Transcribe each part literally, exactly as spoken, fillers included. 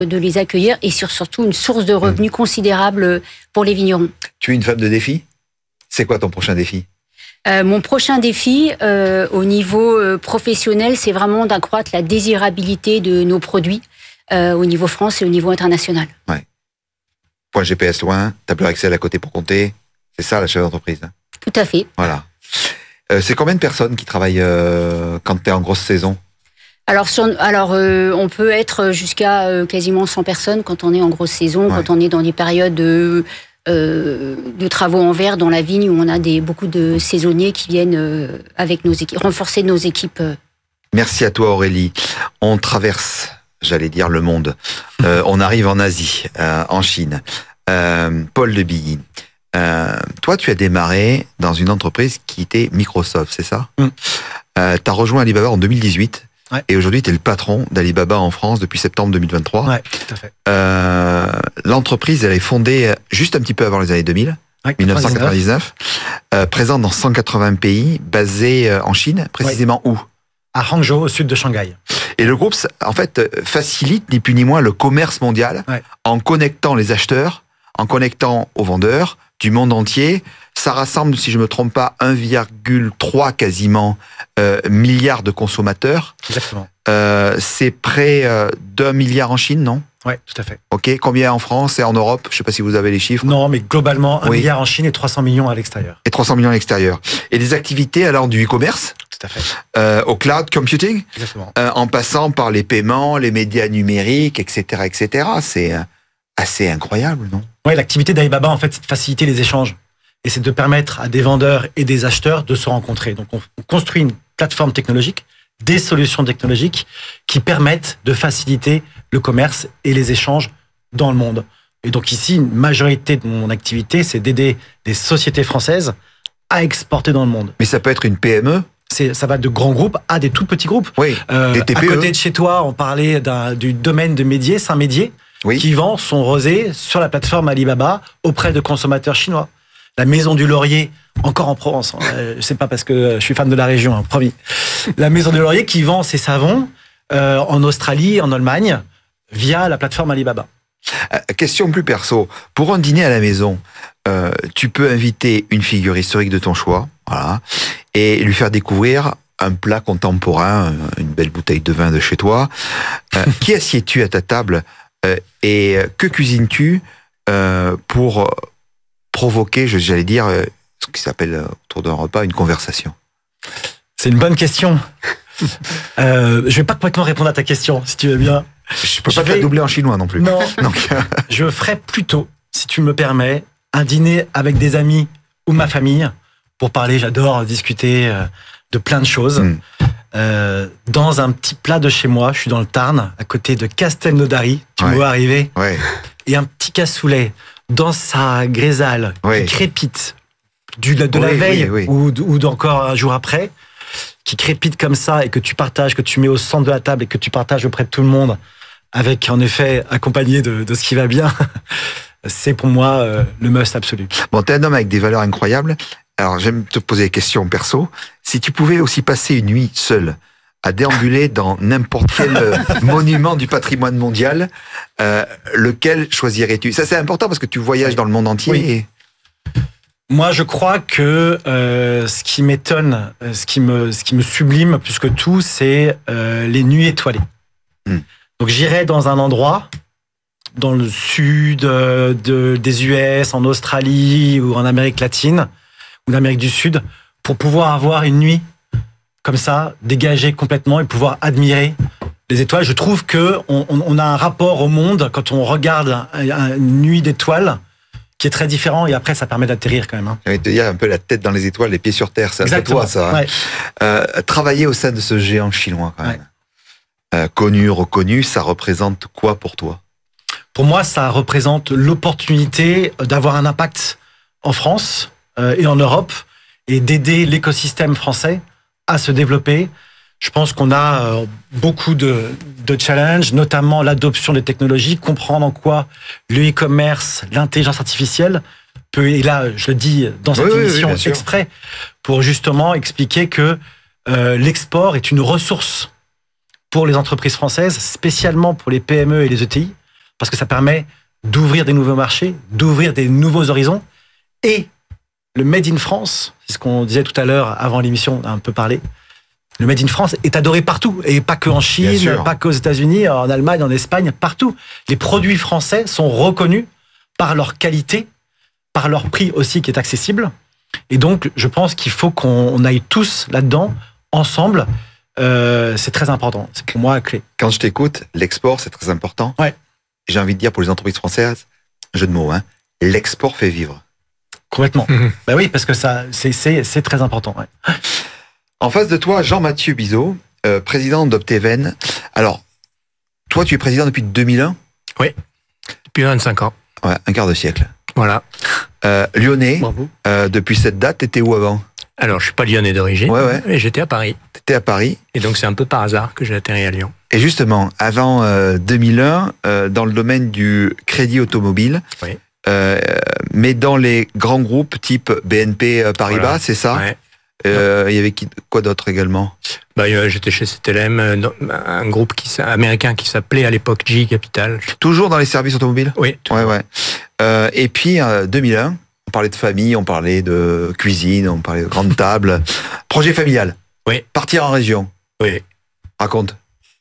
de les accueillir et sur, surtout une source de revenus mmh. considérable pour les vignerons. Tu es une femme de défi ? C'est quoi ton prochain défi ? Euh, mon prochain défi, euh, au niveau euh, professionnel, c'est vraiment d'accroître la désirabilité de nos produits euh, au niveau France et au niveau international. Ouais. Point G P S loin, tableur Excel à côté pour compter, c'est ça la chef d'entreprise. Hein. Tout à fait. Voilà. Euh, c'est combien de personnes qui travaillent euh, quand tu es en grosse saison ? Alors, sur, alors euh, on peut être jusqu'à euh, quasiment cent personnes quand on est en grosse saison, ouais. quand on est dans des périodes de... Euh, de travaux en verre dans la vigne où on a des, beaucoup de saisonniers qui viennent euh, avec nos équipes, renforcer nos équipes. Euh. Merci à toi Aurélie. On traverse, j'allais dire, le monde. Euh, on arrive en Asie, euh, en Chine. Euh, Paul de Billy, euh, toi tu as démarré dans une entreprise qui était Microsoft, c'est ça ? mm. euh, Tu as rejoint Alibaba en deux mille dix-huit. Ouais. Et aujourd'hui, tu es le patron d'Alibaba en France depuis septembre deux mille vingt-trois. Ouais, tout à fait. Euh, l'entreprise, elle est fondée juste un petit peu avant les années deux mille, ouais, dix-neuf cent quatre-vingt-dix-neuf, euh, présente dans cent quatre-vingts pays, basée en Chine, précisément ouais. où ? À Hangzhou, au sud de Shanghai. Et le groupe, en fait, facilite ni plus ni moins le commerce mondial ouais. en connectant les acheteurs, en connectant aux vendeurs du monde entier. Ça rassemble, si je ne me trompe pas, un virgule trois quasiment euh, milliard de consommateurs. Exactement. Euh, c'est près euh, d'un milliard en Chine, non ? Oui, tout à fait. Ok, combien en France et en Europe ? Je ne sais pas si vous avez les chiffres. Non, mais globalement, un oui. milliard en Chine et trois cents millions à l'extérieur. Et trois cents millions à l'extérieur. Et des activités alors du e-commerce ? Tout à fait. Euh, au cloud computing ? Exactement. Euh, en passant par les paiements, les médias numériques, et cetera, et cetera. C'est assez incroyable, non ? Oui, l'activité d'Alibaba, en fait, c'est de faciliter les échanges. Et c'est de permettre à des vendeurs et des acheteurs de se rencontrer. Donc, on construit une plateforme technologique, des solutions technologiques qui permettent de faciliter le commerce et les échanges dans le monde. Et donc ici, une majorité de mon activité, c'est d'aider des sociétés françaises à exporter dans le monde. Mais ça peut être une P M E ? C'est, ça va de grands groupes à des tout petits groupes. Oui, euh, des T P E. À côté de chez toi, on parlait d'un, du domaine de Médier, Saint-Médier, oui. qui vend son rosé sur la plateforme Alibaba auprès de consommateurs chinois. La Maison du Laurier, encore en Provence. Euh, c'est pas parce que je suis fan de la région, hein, promis. La Maison du Laurier qui vend ses savons euh, en Australie, en Allemagne, via la plateforme Alibaba. Euh, question plus perso. Pour un dîner à la maison, euh, tu peux inviter une figure historique de ton choix, voilà, et lui faire découvrir un plat contemporain, une belle bouteille de vin de chez toi. Euh, qui assieds-tu à ta table euh, et que cuisines-tu euh, pour provoquer, j'allais dire, ce qui s'appelle autour d'un repas, une conversation ? C'est une bonne question. euh, je vais pas complètement répondre à ta question, si tu veux bien. Je peux je pas vais... te la doubler en chinois non plus. Non. Donc, je ferai plutôt, si tu me permets, un dîner avec des amis ou ma famille pour parler. J'adore discuter de plein de choses. Mm. Euh, dans un petit plat de chez moi, je suis dans le Tarn, à côté de Castelnaudary. Tu ouais. me vois arriver. Ouais. Et un petit cassoulet dans sa grézale oui. qui crépite du, de oui, la veille oui, oui. ou, ou d'encore un jour après, qui crépite comme ça et que tu partages, que tu mets au centre de la table et que tu partages auprès de tout le monde, avec en effet accompagné de, de ce qui va bien, c'est pour moi euh, le must absolu. Bon, t'es un homme avec des valeurs incroyables. Alors j'aime te poser des questions perso. Si tu pouvais aussi passer une nuit seule à déambuler dans n'importe quel monument du patrimoine mondial, euh, lequel choisirais-tu ? Ça, c'est important parce que tu voyages dans le monde entier. Oui. Et... Moi, je crois que euh, ce qui m'étonne, ce qui me, ce qui me sublime plus que tout, c'est euh, les nuits étoilées. Hmm. Donc, j'irais dans un endroit, dans le sud euh, de, des U S, en Australie ou en Amérique latine, ou en Amérique du Sud, pour pouvoir avoir une nuit comme ça, dégager complètement et pouvoir admirer les étoiles. Je trouve que on, on a un rapport au monde quand on regarde une nuit d'étoiles qui est très différent et après ça permet d'atterrir quand même. Hein. J'ai envie de te dire un peu la tête dans les étoiles, les pieds sur terre, c'est un peu toi ça. Hein. Ouais. Euh, travailler au sein de ce géant chinois quand même, ouais. euh, connu, reconnu, ça représente quoi pour toi ? Pour moi, ça représente l'opportunité d'avoir un impact en France euh, et en Europe et d'aider l'écosystème français à se développer. Je pense qu'on a euh, beaucoup de, de challenges, notamment l'adoption des technologies, comprendre en quoi le e-commerce, l'intelligence artificielle peut, et là je le dis dans cette oui, émission oui, exprès, pour justement expliquer que euh, l'export est une ressource pour les entreprises françaises, spécialement pour les P M E et les E T I, parce que ça permet d'ouvrir des nouveaux marchés, d'ouvrir des nouveaux horizons. Et le Made in France, c'est ce qu'on disait tout à l'heure avant l'émission, on a un peu parlé. Le Made in France est adoré partout, et pas que en Chine, pas qu'aux États-Unis, en Allemagne, en Espagne, partout. Les produits français sont reconnus par leur qualité, par leur prix aussi qui est accessible. Et donc, je pense qu'il faut qu'on aille tous là-dedans, ensemble. Euh, c'est très important. C'est pour moi la clé. Quand je t'écoute, l'export, c'est très important. Ouais. J'ai envie de dire pour les entreprises françaises, jeu de mots, hein, l'export fait vivre. Complètement. Mmh. Ben oui, parce que ça, c'est, c'est, c'est très important. Ouais. En face de toi, Jean-Mathieu Bizot, euh, président d'Opteven. Alors, toi, tu es président depuis deux mille un ? Oui, depuis vingt-cinq ans. Ouais, un quart de siècle. Voilà. Euh, Lyonnais, euh, depuis cette date, t'étais où avant ? Alors, je suis pas lyonnais d'origine, ouais, ouais. mais j'étais à Paris. T'étais à Paris. Et donc, c'est un peu par hasard que j'ai atterri à Lyon. Et justement, avant euh, deux mille un, euh, dans le domaine du crédit automobile, oui. euh, mais dans les grands groupes type B N P Paribas, voilà. C'est ça ? Ouais. Euh, il y avait qui, quoi d'autre également ? Bah, j'étais chez C T L M, un groupe qui, américain qui s'appelait à l'époque G E Capital. Toujours dans les services automobiles ? Oui. Ouais, ouais. Euh, et puis, euh, deux mille un, on parlait de famille, on parlait de cuisine, on parlait de grande table. Projet familial. Oui. Partir en région. Oui. Raconte.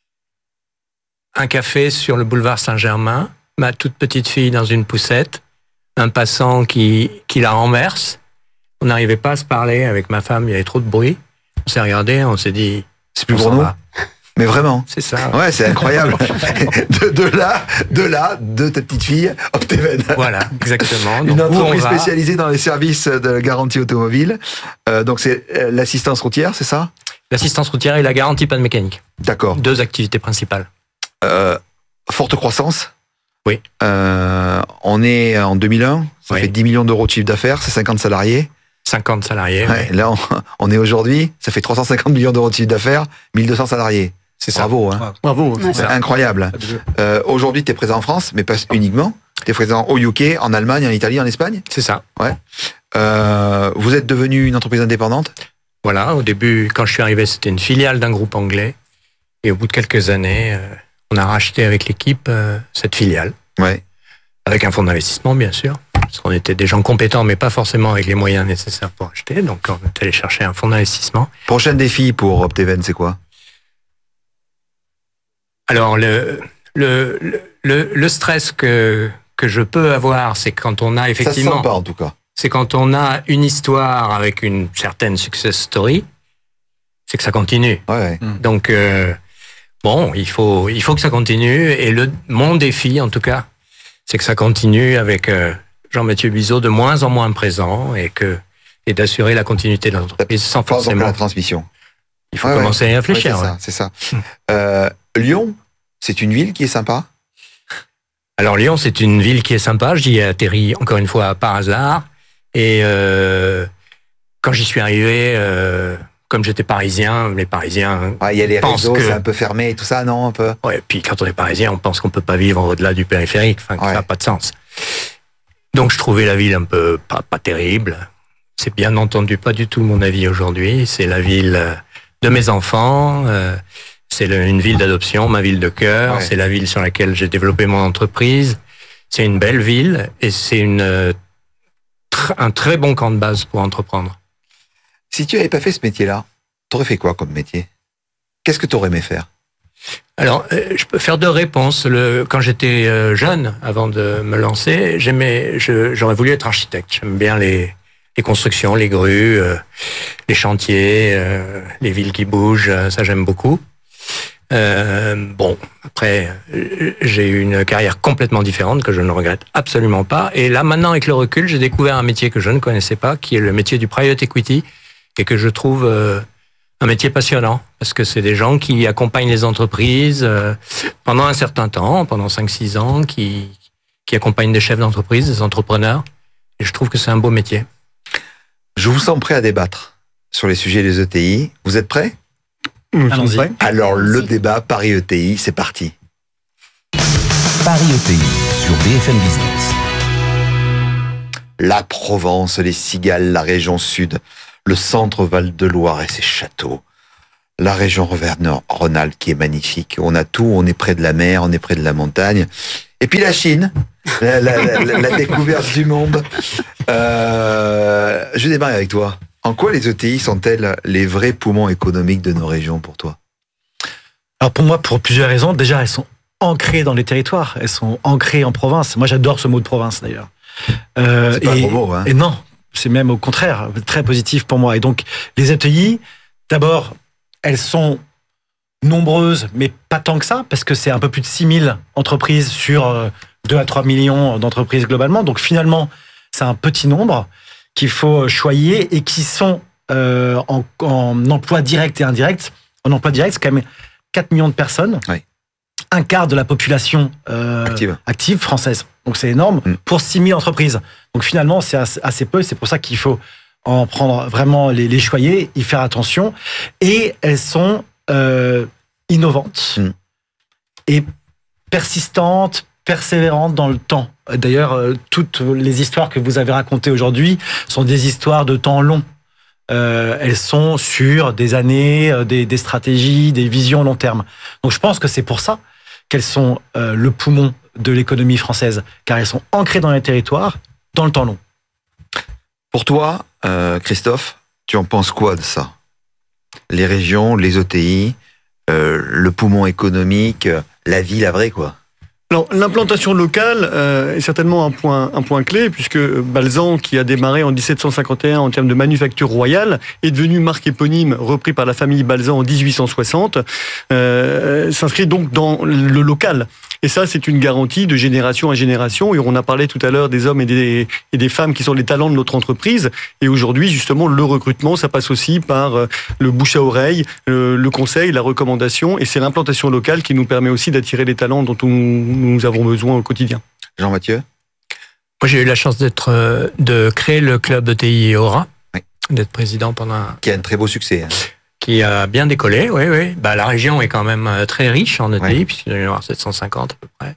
Un café sur le boulevard Saint-Germain, ma toute petite fille dans une poussette, un passant qui, qui la renverse. On n'arrivait pas à se parler avec ma femme, il y avait trop de bruit. On s'est regardé, on s'est dit... C'est plus pour nous ? Mais vraiment. C'est ça. Ouais, ouais c'est incroyable. de, de là, de là, de ta petite fille, Opteven. Voilà, exactement. Donc, une entreprise spécialisée dans les services de garantie automobile. Euh, donc c'est l'assistance routière, c'est ça ? L'assistance routière et la garantie panne mécanique. D'accord. Deux activités principales. Euh, forte croissance. Oui. Euh, on est en deux mille un, ça oui. fait dix millions d'euros de chiffre d'affaires, c'est cinquante salariés. cinquante salariés. Ouais, oui. Là, on, on est aujourd'hui, ça fait trois cent cinquante millions d'euros de chiffre d'affaires, mille deux cents salariés. C'est ça. Bravo. Hein. Bravo. C'est, c'est incroyable. Euh, aujourd'hui, tu es présent en France, mais pas uniquement. Tu es présent au U K, en Allemagne, en Italie, en Espagne. C'est ça. Ouais. Euh, vous êtes devenu une entreprise indépendante ? Voilà, au début, quand je suis arrivé, c'était une filiale d'un groupe anglais. Et au bout de quelques années, euh, on a racheté avec l'équipe euh, cette filiale. Ouais. Avec un fonds d'investissement, bien sûr. Parce qu'on était des gens compétents, mais pas forcément avec les moyens nécessaires pour acheter. Donc, on est allé chercher un fonds d'investissement. Prochain défi pour Opteven, c'est quoi ? Alors, le, le, le, le stress que, que je peux avoir, c'est quand on a effectivement... Ça se sent pas, en tout cas. C'est quand on a une histoire avec une certaine success story, c'est que ça continue. Ouais. Donc, euh, bon, il faut, il faut que ça continue. Et le, mon défi, en tout cas, c'est que ça continue avec euh, Jean-Mathieu Bizot de moins en moins présent et, que, et d'assurer la continuité de l'entreprise sans forcément... la transmission. Il faut ouais, commencer ouais. à y réfléchir. Ouais, c'est, ouais. ça, c'est ça. Hum. Euh, Lyon, c'est une ville qui est sympa ? Alors Lyon, c'est une ville qui est sympa. J'y ai atterri encore une fois par hasard. Et euh, quand j'y suis arrivé, euh, comme j'étais parisien, les Parisiens ah, il y a les réseaux, que... c'est un peu fermé et tout ça, non un peu. Ouais. Et puis quand on est parisien, on pense qu'on peut pas vivre au-delà du périphérique. Enfin, que ouais. ça n'a pas de sens. Donc je trouvais la ville un peu pas, pas terrible. C'est bien entendu pas du tout mon avis aujourd'hui. C'est la ville de mes enfants. Euh, c'est le, une ville d'adoption, ma ville de cœur. Ouais. C'est la ville sur laquelle j'ai développé mon entreprise. C'est une belle ville et c'est une un très bon camp de base pour entreprendre. Si tu n'avais pas fait ce métier-là, tu aurais fait quoi comme métier ? Qu'est-ce que tu aurais aimé faire ? Alors, euh, je peux faire deux réponses. Le, quand j'étais euh, jeune, avant de me lancer, j'aimais, je, j'aurais voulu être architecte. J'aime bien les, les constructions, les grues, euh, les chantiers, euh, les villes qui bougent, ça j'aime beaucoup. Euh, bon, après, j'ai eu une carrière complètement différente que je ne regrette absolument pas. Et là, maintenant, avec le recul, j'ai découvert un métier que je ne connaissais pas, qui est le métier du private equity, et que je trouve euh, un métier passionnant, parce que c'est des gens qui accompagnent les entreprises euh, pendant un certain temps, pendant cinq six ans, qui, qui accompagnent des chefs d'entreprise, des entrepreneurs. Et je trouve que c'est un beau métier. Je vous sens prêt à débattre sur les sujets des E T I. Vous êtes prêts ? Allons-y. Alors, le débat Paris E T I, c'est parti. Paris E T I sur B F M Business. La Provence, les Cigales, la région sud, le centre Val-de-Loire et ses châteaux, la région Auvergne-Rhône-Alpes qui est magnifique. On a tout, on est près de la mer, on est près de la montagne. Et puis la Chine, la, la, la, la découverte du monde. Euh, je vais démarrer avec toi. En quoi les E T I sont-elles les vrais poumons économiques de nos régions pour toi? Alors pour moi, pour plusieurs raisons. Déjà, elles sont ancrées dans les territoires. Elles sont ancrées en province. Moi, j'adore ce mot de province, d'ailleurs. Euh, c'est pas et, un gros mot, hein. Et non, c'est même au contraire, très positif pour moi. Et donc, les E T I, d'abord, elles sont nombreuses, mais pas tant que ça, parce que c'est un peu plus de six mille entreprises sur deux à trois millions d'entreprises globalement. Donc finalement, c'est un petit nombre qu'il faut choyer et qui sont euh, en, en emploi direct et indirect. En emploi direct, c'est quand même quatre millions de personnes, oui. Un quart de la population euh, active. active française. Donc c'est énorme mm. pour six mille entreprises. Donc finalement, c'est assez, assez peu. C'est pour ça qu'il faut en prendre vraiment les, les choyer, y faire attention. Et elles sont euh, innovantes mm. et persistantes, persévérantes dans le temps. D'ailleurs, euh, toutes les histoires que vous avez racontées aujourd'hui sont des histoires de temps long. Euh, elles sont sur des années, euh, des, des stratégies, des visions long terme. Donc je pense que c'est pour ça qu'elles sont euh, le poumon de l'économie française, car elles sont ancrées dans les territoires, dans le temps long. Pour toi, euh, Christophe, tu en penses quoi de ça? Les régions, les E T I, euh, le poumon économique, la vie, la vraie, quoi. Alors, l'implantation locale euh, est certainement un point, un point clé, puisque Balzan, qui a démarré en dix-sept cent cinquante et un en termes de manufacture royale, est devenu marque éponyme repris par la famille Balzan en dix-huit cent soixante, euh, s'inscrit donc dans le local. Et ça, c'est une garantie de génération en génération. Et on a parlé tout à l'heure des hommes et des, et des femmes qui sont les talents de notre entreprise. Et aujourd'hui, justement, le recrutement, ça passe aussi par le bouche à oreille, le, le conseil, la recommandation. Et c'est l'implantation locale qui nous permet aussi d'attirer les talents dont on, nous avons besoin au quotidien. Jean-Mathieu? Moi, j'ai eu la chance d'être, de créer le club E T I Aura, oui. d'être président pendant... Un... Qui a un très beau succès. Hein. Qui a bien décollé, oui, oui. Bah, la région est quand même très riche en E T I, oui. puisqu'il doit y en avoir sept cent cinquante à peu près.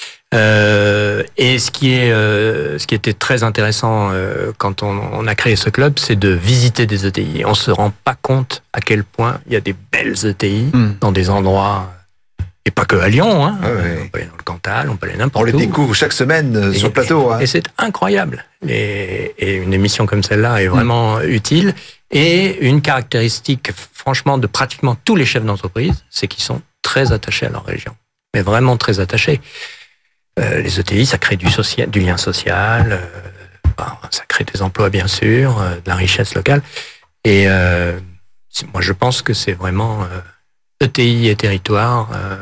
Euh, et ce qui est, euh, ce qui était très intéressant euh, quand on, on a créé ce club, c'est de visiter des E T I. On se rend pas compte à quel point il y a des belles E T I mm. dans des endroits, et pas que à Lyon, hein. Ouais, ouais. On peut aller dans le Cantal, on peut aller n'importe où. On les découvre chaque semaine et, sur le plateau. Hein. Et c'est incroyable. Et, et une émission comme celle-là est vraiment mm. utile. Et une caractéristique, franchement, de pratiquement tous les chefs d'entreprise, c'est qu'ils sont très attachés à leur région. Mais vraiment très attachés. Euh, les E T I, ça crée du, social, du lien social, euh, bon, ça crée des emplois, bien sûr, euh, de la richesse locale. Et euh, moi, je pense que c'est vraiment euh, E T I et territoire. Euh,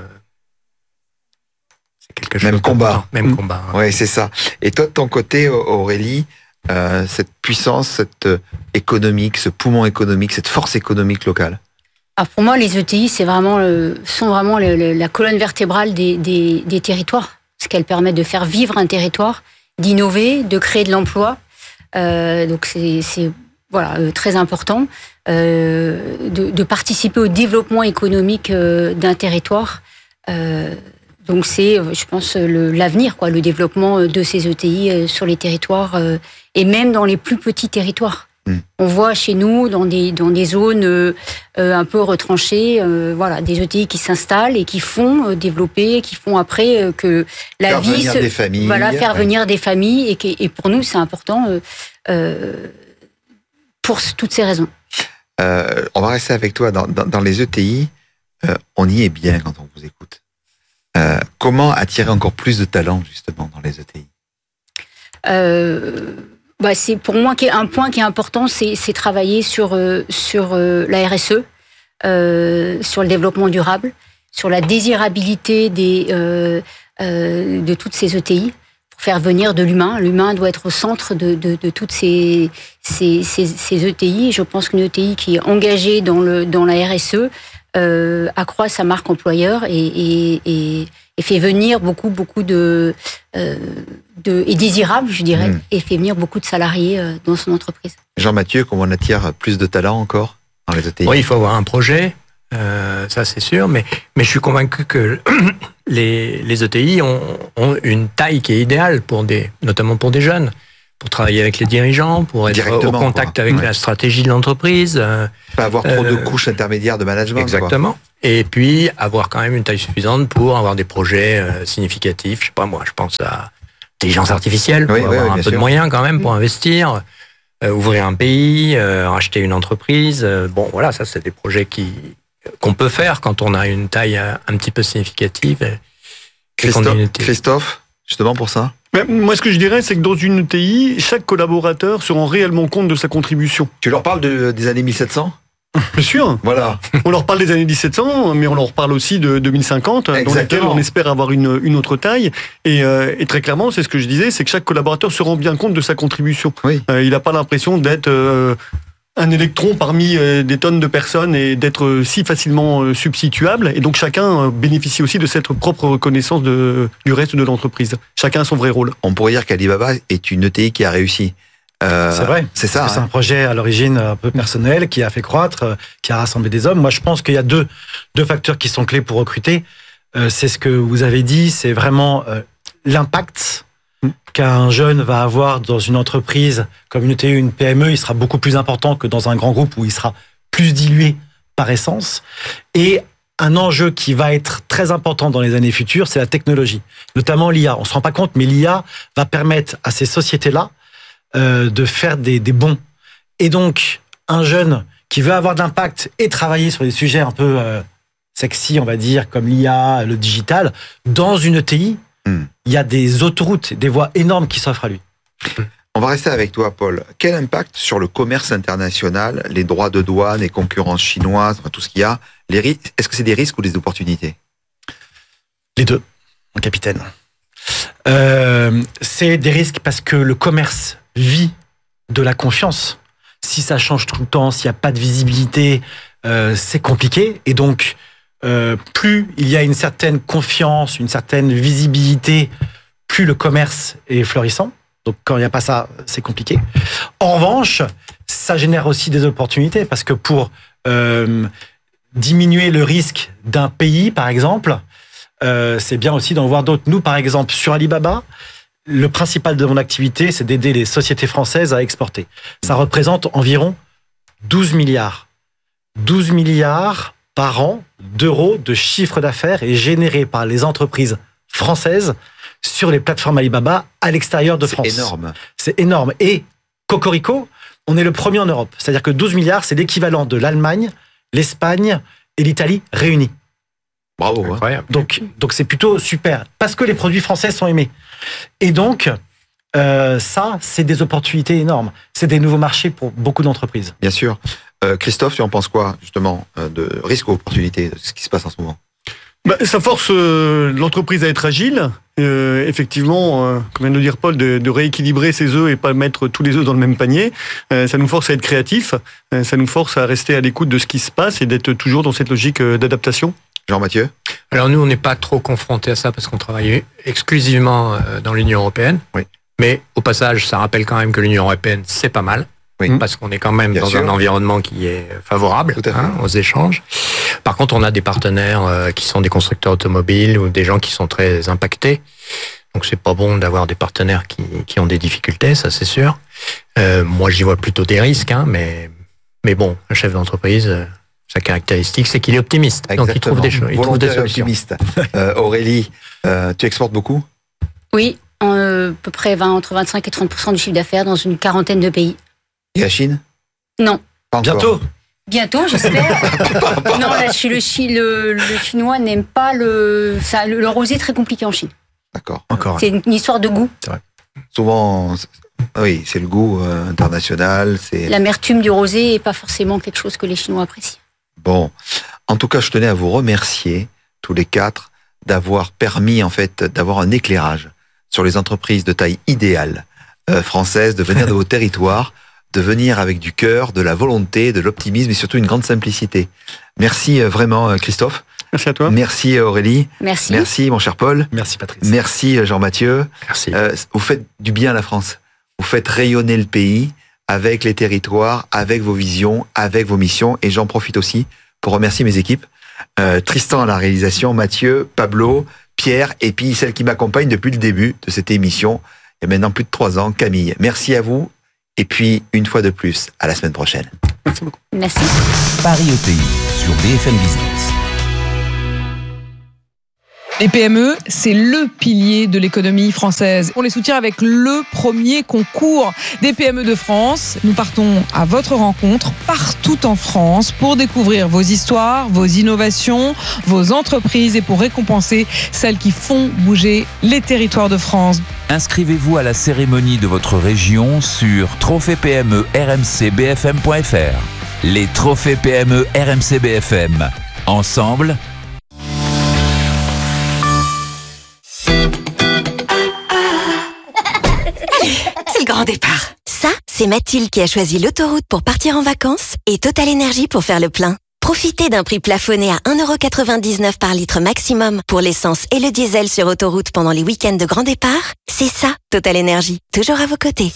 c'est quelque chose. Même combat. Même mmh. combat. Hein. Oui, c'est ça. Et toi, de ton côté, Aurélie, Euh, cette puissance, cette euh, économique, ce poumon économique, cette force économique locale? Alors pour moi, les E T I, c'est vraiment le, sont vraiment le, le, la colonne vertébrale des, des, des territoires, parce qu'elles permettent de faire vivre un territoire, d'innover, de créer de l'emploi. Euh, donc c'est, c'est voilà euh, très important euh, de, de participer au développement économique euh, d'un territoire. Euh, Donc c'est, je pense, le, l'avenir, quoi, le développement de ces E T I sur les territoires euh, et même dans les plus petits territoires. Mmh. On voit chez nous dans des dans des zones euh, un peu retranchées, euh, voilà, des E T I qui s'installent et qui font euh, développer, qui font après euh, que la faire vie, venir se, des familles, voilà, faire ouais. venir des familles et, et pour nous c'est important euh, euh, pour toutes ces raisons. Euh, on va rester avec toi dans, dans, dans les E T I. Euh, on y est bien quand on vous écoute. Euh, comment attirer encore plus de talents justement dans les E T I? euh, bah c'est pour moi un point qui est important, c'est, c'est travailler sur euh, sur euh, la R S E, euh, sur le développement durable, sur la désirabilité des euh, euh, de toutes ces E T I pour faire venir de l'humain. L'humain doit être au centre de de, de toutes ces ces, ces ces E T I. Je pense qu'une E T I qui est engagée dans le dans la R S E Euh, accroît sa marque employeur et, et, et, et fait venir beaucoup, beaucoup de, euh, de et désirable, je dirais, mmh. et fait venir beaucoup de salariés euh, dans son entreprise. Jean-Mathieu, comment on attire plus de talents encore dans les E T I? Oui, il faut avoir un projet, euh, ça c'est sûr, mais, mais je suis convaincu que les, les E T I ont, ont une taille qui est idéale pour des, notamment pour des jeunes. pour travailler avec les dirigeants, pour être au contact quoi. avec ouais. la stratégie de l'entreprise. Euh, Pas avoir trop euh, de couches intermédiaires de management. Exactement. Quoi. Et puis avoir quand même une taille suffisante pour avoir des projets euh, significatifs. Je sais pas moi, je pense à l'intelligence artificielle, pour oui, avoir oui, un peu sûr. de moyens quand même pour investir, euh, ouvrir un pays, euh, racheter une entreprise. Euh, bon, voilà, ça c'est des projets qui qu'on peut faire quand on a une taille un petit peu significative. Christophe, Christophe, justement pour ça. Mais moi, ce que je dirais, c'est que dans une E T I, chaque collaborateur se rend réellement compte de sa contribution. Tu leur parles de, des années mille sept cents ? Bien sûr. Voilà. On leur parle des années dix-sept cents, mais on leur parle aussi de deux mille cinquante, Exactement. dans laquelle on espère avoir une, une autre taille. Et, euh, et très clairement, c'est ce que je disais, c'est que chaque collaborateur se rend bien compte de sa contribution. Oui. Euh, il n'a pas l'impression d'être euh, un électron parmi euh, des tonnes de personnes et d'être euh, si facilement euh, substituable. Et donc chacun euh, bénéficie aussi de cette propre reconnaissance de, du reste de l'entreprise. Chacun a son vrai rôle. On pourrait dire qu'Alibaba est une E T I qui a réussi. Euh, c'est vrai. C'est ça. Hein. C'est un projet à l'origine un peu personnel qui a fait croître, qui a rassemblé des hommes. Moi, je pense qu'il y a deux, deux facteurs qui sont clés pour recruter. Euh, c'est ce que vous avez dit, c'est vraiment euh, l'impact mmh. qu'un jeune va avoir dans une entreprise comme une E T I, une P M E. Il sera beaucoup plus important que dans un grand groupe où il sera plus dilué par essence. Et un enjeu qui va être très important dans les années futures, c'est la technologie, notamment l'I A. On se rend pas compte, mais l'I A va permettre à ces sociétés-là Euh, de faire des, des bons. Et donc, un jeune qui veut avoir de l'impact et travailler sur des sujets un peu euh, sexy, on va dire, comme l'I A, le digital, dans une E T I, mm. il y a des autoroutes, des voies énormes qui s'offrent à lui. On va rester avec toi, Paul. Quel impact sur le commerce international, les droits de douane, les concurrences chinoises, enfin, tout ce qu'il y a, les ri- est-ce que c'est des risques ou des opportunités ? Les deux, mon capitaine. Euh, c'est des risques parce que le commerce vit de la confiance. Si ça change tout le temps, s'il n'y a pas de visibilité, euh, c'est compliqué. Et donc, euh, plus il y a une certaine confiance, une certaine visibilité, plus le commerce est florissant. Donc, quand il n'y a pas ça, c'est compliqué. En revanche, ça génère aussi des opportunités parce que pour euh, diminuer le risque d'un pays, par exemple, euh, c'est bien aussi d'en voir d'autres. Nous, par exemple, sur Alibaba, le principal de mon activité, c'est d'aider les sociétés françaises à exporter. Ça représente environ douze milliards. douze milliards par an d'euros de chiffre d'affaires est généré par les entreprises françaises sur les plateformes Alibaba à l'extérieur de France. C'est énorme. C'est énorme. Et cocorico, on est le premier en Europe. C'est-à-dire que douze milliards, c'est l'équivalent de l'Allemagne, l'Espagne et l'Italie réunis. Bravo. Incroyable. Donc, donc c'est plutôt super. Parce que les produits français sont aimés. Et donc, euh, ça, c'est des opportunités énormes. C'est des nouveaux marchés pour beaucoup d'entreprises. Bien sûr. Euh, Christophe, tu en penses quoi, justement, de risque ou opportunité, de ce qui se passe en ce moment ? Bah, ça force euh, l'entreprise à être agile. Euh, effectivement, euh, comme vient de le dire Paul, de, de rééquilibrer ses œufs et pas mettre tous les œufs dans le même panier. Euh, ça nous force à être créatifs. Euh, ça nous force à rester à l'écoute de ce qui se passe et d'être toujours dans cette logique euh, d'adaptation. Jean-Mathieu ? Alors nous, on n'est pas trop confrontés à ça parce qu'on travaille exclusivement dans l'Union européenne. Oui. Mais au passage, ça rappelle quand même que l'Union européenne, c'est pas mal. Oui. Parce qu'on est quand même Bien dans sûr. un environnement qui est favorable hein, aux échanges. Par contre, on a des partenaires euh, qui sont des constructeurs automobiles ou des gens qui sont très impactés. Donc c'est pas bon d'avoir des partenaires qui, qui ont des difficultés, ça c'est sûr. Euh, moi, j'y vois plutôt des risques, hein, mais, mais bon, un chef d'entreprise... Euh, sa caractéristique, c'est qu'il est optimiste. Exactement. Donc il trouve des choses, il trouve des solutions. Optimiste. euh, Aurélie, euh, tu exportes beaucoup ? Oui, en, euh, à peu près vingt, entre vingt-cinq et trente pour cent du chiffre d'affaires dans une quarantaine de pays. Et la Chine ? Non. Pas encore. Bientôt. Bientôt, j'espère. Non, là, le, le, le chinois n'aime pas le, ça, le, le rosé très compliqué en Chine. D'accord. Encore. C'est une histoire de goût. C'est vrai. Souvent, oui, c'est le goût euh, international. C'est... L'amertume du rosé n'est pas forcément quelque chose que les Chinois apprécient. Bon, en tout cas, je tenais à vous remercier tous les quatre d'avoir permis en fait d'avoir un éclairage sur les entreprises de taille idéale euh, françaises, de venir de vos territoires, de venir avec du cœur, de la volonté, de l'optimisme et surtout une grande simplicité. Merci euh, vraiment Christophe. Merci à toi. Merci Aurélie. Merci. Merci mon cher Paul. Merci Patrice. Merci Jean-Mathieu. Merci. Euh, vous faites du bien à la France. Vous faites rayonner le pays avec les territoires, avec vos visions, avec vos missions. Et j'en profite aussi pour remercier mes équipes. Euh, Tristan à la réalisation, Mathieu, Pablo, Pierre, et puis celle qui m'accompagne depuis le début de cette émission. il y a maintenant plus de trois ans. Camille, merci à vous. Et puis, une fois de plus, à la semaine prochaine. Merci beaucoup. Merci. Paris E T I sur B F M Business. Les P M E, c'est le pilier de l'économie française. On les soutient avec le premier concours des P M E de France. Nous partons à votre rencontre partout en France pour découvrir vos histoires, vos innovations, vos entreprises et pour récompenser celles qui font bouger les territoires de France. Inscrivez-vous à la cérémonie de votre région sur trophée P M E R M C B F M point F R. Les trophées P M E R M C B F M. Ensemble, c'est le grand départ. Ça, c'est Mathilde qui a choisi l'autoroute pour partir en vacances et Total Énergie pour faire le plein. Profitez d'un prix plafonné à un euro quatre-vingt-dix-neuf par litre maximum pour l'essence et le diesel sur autoroute pendant les week-ends de grand départ. C'est ça, Total Énergie, toujours à vos côtés.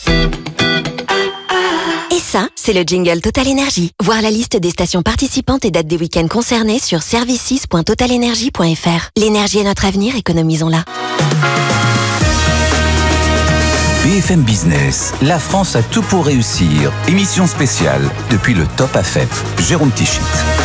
Et ça, c'est le jingle Total Énergie. Voir la liste des stations participantes et dates des week-ends concernés sur services point total énergie point F R. L'énergie est notre avenir, économisons-la. B F M Business, la France a tout pour réussir. Émission spéciale depuis le Top A F E P. Jérôme Tichit.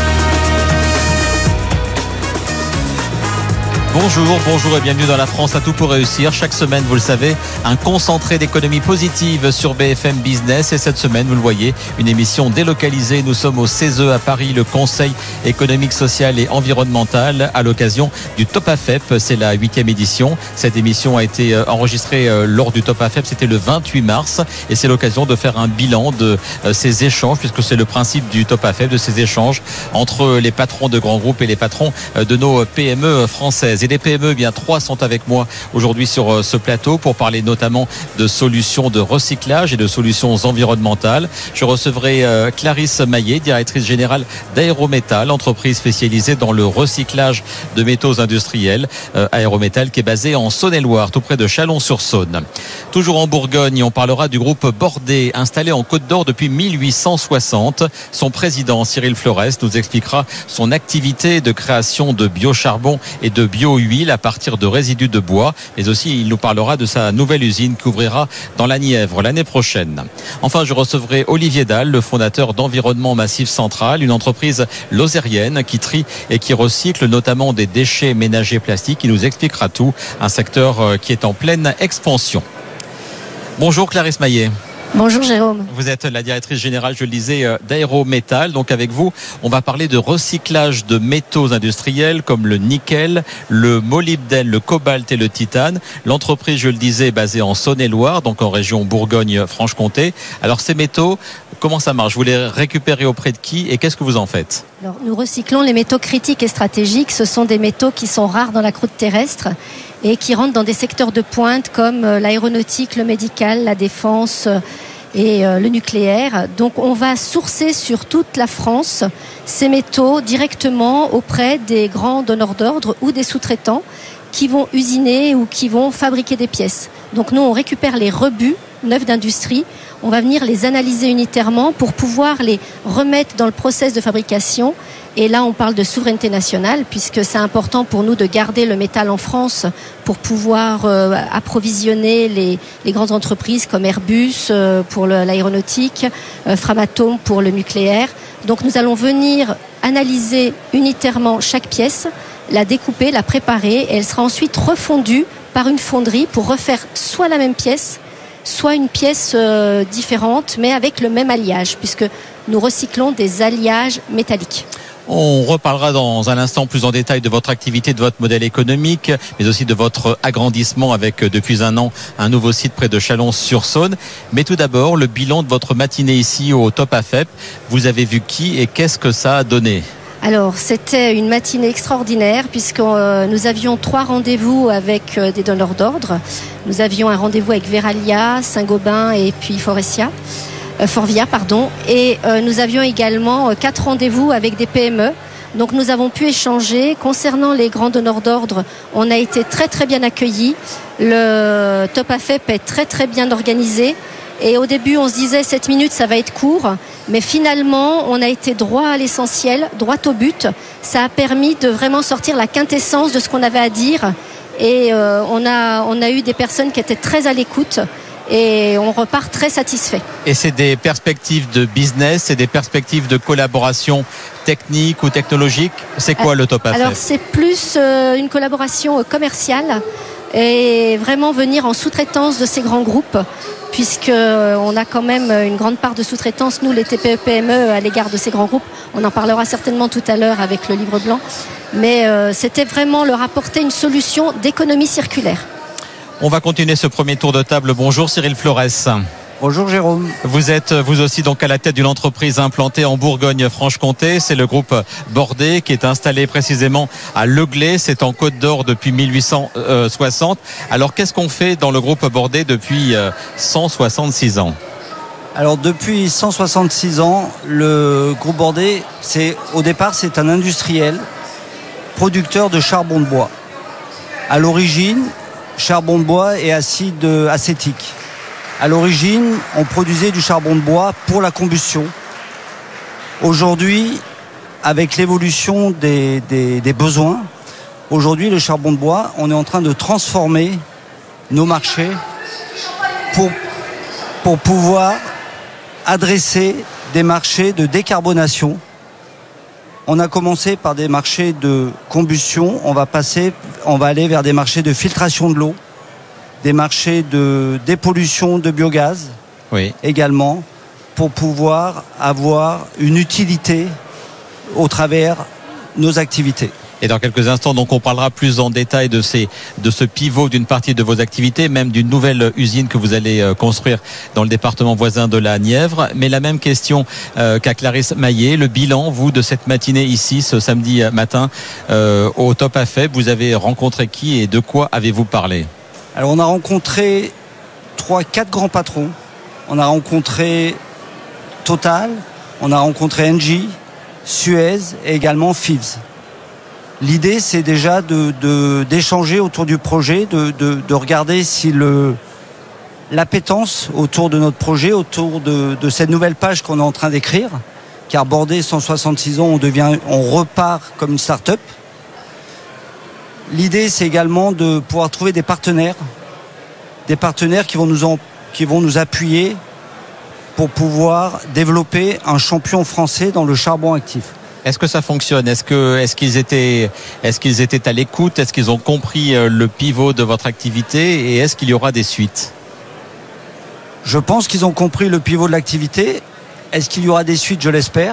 Bonjour, bonjour et bienvenue dans La France a tout pour réussir. Chaque semaine, vous le savez, un concentré d'économie positive sur B F M Business. Et cette semaine, vous le voyez, une émission délocalisée. Nous sommes au C E S E à Paris, le Conseil économique, social et environnemental, à l'occasion du Top A F E P. C'est la huitième édition. Cette émission a été enregistrée lors du Top A F E P. C'était le vingt-huit mars. Et c'est l'occasion de faire un bilan de ces échanges, puisque c'est le principe du Top A F E P, de ces échanges entre les patrons de grands groupes et les patrons de nos P M E françaises. Et les P M E, bien trois sont avec moi aujourd'hui sur ce plateau pour parler notamment de solutions de recyclage et de solutions environnementales. Je recevrai euh, Clarisse Maillet, directrice générale d'Aérométal, entreprise spécialisée dans le recyclage de métaux industriels. Euh, Aérométal qui est basée en Saône-et-Loire, tout près de Chalon-sur-Saône. Toujours en Bourgogne, on parlera du groupe Bordet, installé en Côte d'Or depuis mille huit cent soixante. Son président, Cyril Flores, nous expliquera son activité de création de biocharbon et de bio huile à partir de résidus de bois, mais aussi il nous parlera de sa nouvelle usine qui ouvrira dans la Nièvre l'année prochaine. Enfin, je recevrai Olivier Dalle, le fondateur d'Environnement Massif Central, une entreprise lozérienne qui trie et qui recycle notamment des déchets ménagers plastiques. Il nous expliquera tout, un secteur qui est en pleine expansion. Bonjour Clarisse Maillet. Bonjour Jérôme. Vous êtes la directrice générale, je le disais, d'Aérométal. Donc avec vous, on va parler de recyclage de métaux industriels comme le nickel, le molybdène, le cobalt et le titane. L'entreprise, je le disais, est basée en Saône-et-Loire, donc en région Bourgogne-Franche-Comté. Alors ces métaux, comment ça marche? Vous les récupérez auprès de qui et qu'est-ce que vous en faites? Alors, nous recyclons les métaux critiques et stratégiques. Ce sont des métaux qui sont rares dans la croûte terrestre et qui rentrent dans des secteurs de pointe comme l'aéronautique, le médical, la défense et le nucléaire. Donc on va sourcer sur toute la France ces métaux directement auprès des grands donneurs d'ordre ou des sous-traitants qui vont usiner ou qui vont fabriquer des pièces. Donc nous on récupère les rebuts neufs d'industrie, on va venir les analyser unitairement pour pouvoir les remettre dans le process de fabrication. Et là, on parle de souveraineté nationale, puisque c'est important pour nous de garder le métal en France pour pouvoir euh, approvisionner les, les grandes entreprises comme Airbus euh, pour le, l'aéronautique, euh, Framatome pour le nucléaire. Donc nous allons venir analyser unitairement chaque pièce, la découper, la préparer, et elle sera ensuite refondue par une fonderie pour refaire soit la même pièce, soit une pièce euh, différente, mais avec le même alliage, puisque nous recyclons des alliages métalliques. On reparlera dans un instant plus en détail de votre activité, de votre modèle économique, mais aussi de votre agrandissement avec depuis un an un nouveau site près de Chalon-sur-Saône. Mais tout d'abord, le bilan de votre matinée ici au Top A F E P. Vous avez vu qui et qu'est-ce que ça a donné ? Alors, c'était une matinée extraordinaire puisque euh, nous avions trois rendez-vous avec euh, des donneurs d'ordre. Nous avions un rendez-vous avec Veralia, Saint-Gobain et puis Forestia. Forvia, pardon, et euh, nous avions également euh, quatre rendez-vous avec des P M E. Donc nous avons pu échanger. Concernant les grands donneurs d'ordre, on a été très très bien accueillis. Le Top A F E P est très très bien organisé. Et au début, on se disait sept minutes, ça va être court. Mais finalement, on a été droit à l'essentiel, droit au but. Ça a permis de vraiment sortir la quintessence de ce qu'on avait à dire. Et euh, on a, on a eu des personnes qui étaient très à l'écoute. Et on repart très satisfait. Et c'est des perspectives de business, c'est des perspectives de collaboration technique ou technologique. C'est quoi le Top A F E? Alors c'est plus euh, une collaboration commerciale et vraiment venir en sous-traitance de ces grands groupes, puisque on a quand même une grande part de sous-traitance, nous les T P E P M E, à l'égard de ces grands groupes. On en parlera certainement tout à l'heure avec le livre blanc. Mais euh, c'était vraiment leur apporter une solution d'économie circulaire. On va continuer ce premier tour de table. Bonjour Cyril Flores. Bonjour Jérôme. Vous êtes vous aussi donc à la tête d'une entreprise implantée en Bourgogne-Franche-Comté. C'est le groupe Bordet qui est installé précisément à Leglay. C'est en Côte d'Or depuis mille huit cent soixante. Alors qu'est-ce qu'on fait dans le groupe Bordet depuis cent soixante-six ans? Alors depuis cent soixante-six ans, le groupe Bordet, c'est, au départ, c'est un industriel producteur de charbon de bois. À l'origine, charbon de bois et acide acétique. À l'origine, on produisait du charbon de bois pour la combustion. Aujourd'hui, avec l'évolution des, des, des besoins, aujourd'hui, le charbon de bois, on est en train de transformer nos marchés pour, pour pouvoir adresser des marchés de décarbonation. On a commencé par des marchés de combustion, on va passer, on va aller vers des marchés de filtration de l'eau, des marchés de dépollution de biogaz, oui, également, pour pouvoir avoir une utilité au travers nos activités. Et dans quelques instants, donc, on parlera plus en détail de ces, de ce pivot d'une partie de vos activités, même d'une nouvelle usine que vous allez construire dans le département voisin de la Nièvre. Mais la même question euh, qu'à Clarisse Maillet. Le bilan, vous, de cette matinée ici, ce samedi matin, euh, au Top A F E B, vous avez rencontré qui et de quoi avez-vous parlé? Alors, on a rencontré trois, quatre grands patrons. On a rencontré Total, on a rencontré Engie, Suez et également Fives. L'idée, c'est déjà de, de, d'échanger autour du projet, de, de, de regarder si le, l'appétence autour de notre projet, autour de, de cette nouvelle page qu'on est en train d'écrire, car Bordet, cent soixante-six ans, on, devient, on repart comme une start-up. L'idée, c'est également de pouvoir trouver des partenaires, des partenaires qui vont nous, en, qui vont nous appuyer pour pouvoir développer un champion français dans le charbon actif. Est-ce que ça fonctionne? Est-ce que, est-ce qu'ils étaient, est-ce qu'ils étaient à l'écoute? Est-ce qu'ils ont compris le pivot de votre activité? Et est-ce qu'il y aura des suites? Je pense qu'ils ont compris le pivot de l'activité. Est-ce qu'il y aura des suites? Je l'espère.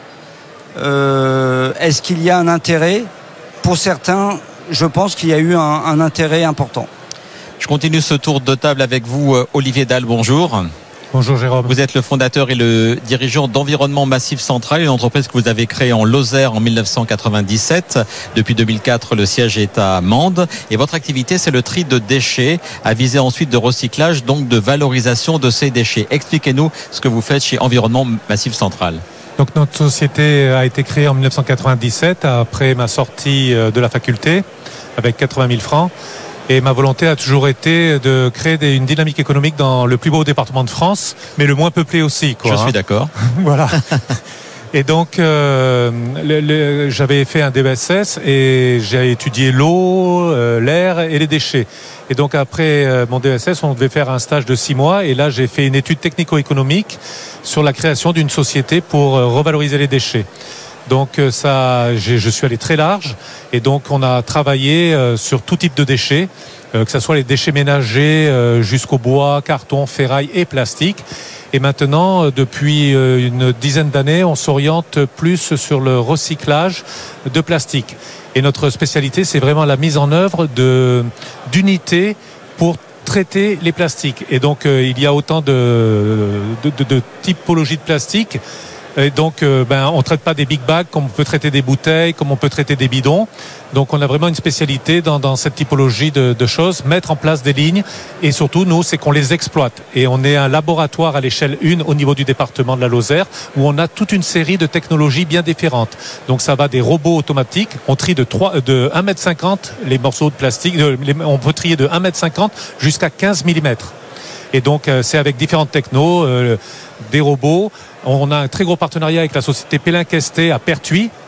Euh, est-ce qu'il y a un intérêt? Pour certains, je pense qu'il y a eu un, un intérêt important. Je continue ce tour de table avec vous, Olivier Dalle. Bonjour. Bonjour Jérôme. Vous êtes le fondateur et le dirigeant d'Environnement Massif Central, une entreprise que vous avez créée en Lozère en mille neuf cent quatre-vingt-dix-sept. Depuis deux mille quatre, le siège est à Mende. Et votre activité, c'est le tri de déchets, à viser ensuite de recyclage, donc de valorisation de ces déchets. Expliquez-nous ce que vous faites chez Environnement Massif Central. Donc notre société a été créée en mille neuf cent quatre-vingt-dix-sept, après ma sortie de la faculté, avec quatre-vingt mille francs. Et ma volonté a toujours été de créer des, une dynamique économique dans le plus beau département de France, mais le moins peuplé aussi, quoi. Je suis hein. d'accord. Voilà. Et donc, euh, le, le, j'avais fait un D E S S et j'ai étudié l'eau, euh, l'air et les déchets. Et donc, après euh, mon D E S S, on devait faire un stage de six mois. Et là, j'ai fait une étude technico-économique sur la création d'une société pour euh, revaloriser les déchets. Donc ça, je suis allé très large et donc on a travaillé sur tout type de déchets, que ce soit les déchets ménagers jusqu'au bois, carton, ferraille et plastique. Et maintenant, depuis une dizaine d'années, on s'oriente plus sur le recyclage de plastique. Et notre spécialité, c'est vraiment la mise en œuvre de, d'unités pour traiter les plastiques. Et donc il y a autant de, de, de, de typologies de plastique. Et donc, euh, ben, on ne traite pas des big bags comme on peut traiter des bouteilles, comme on peut traiter des bidons. Donc, on a vraiment une spécialité dans, dans cette typologie de, de choses, mettre en place des lignes. Et surtout, nous, c'est qu'on les exploite. Et on est un laboratoire à l'échelle un au niveau du département de la Lozère, où on a toute une série de technologies bien différentes. Donc, ça va des robots automatiques. On trie de, trois, de un mètre cinquante les morceaux de plastique. De, les, on peut trier de un mètre cinquante jusqu'à quinze millimètres. Et donc, euh, c'est avec différentes technos, euh, des robots. On a un très gros partenariat avec la société Pellin-Questet à Pertuis,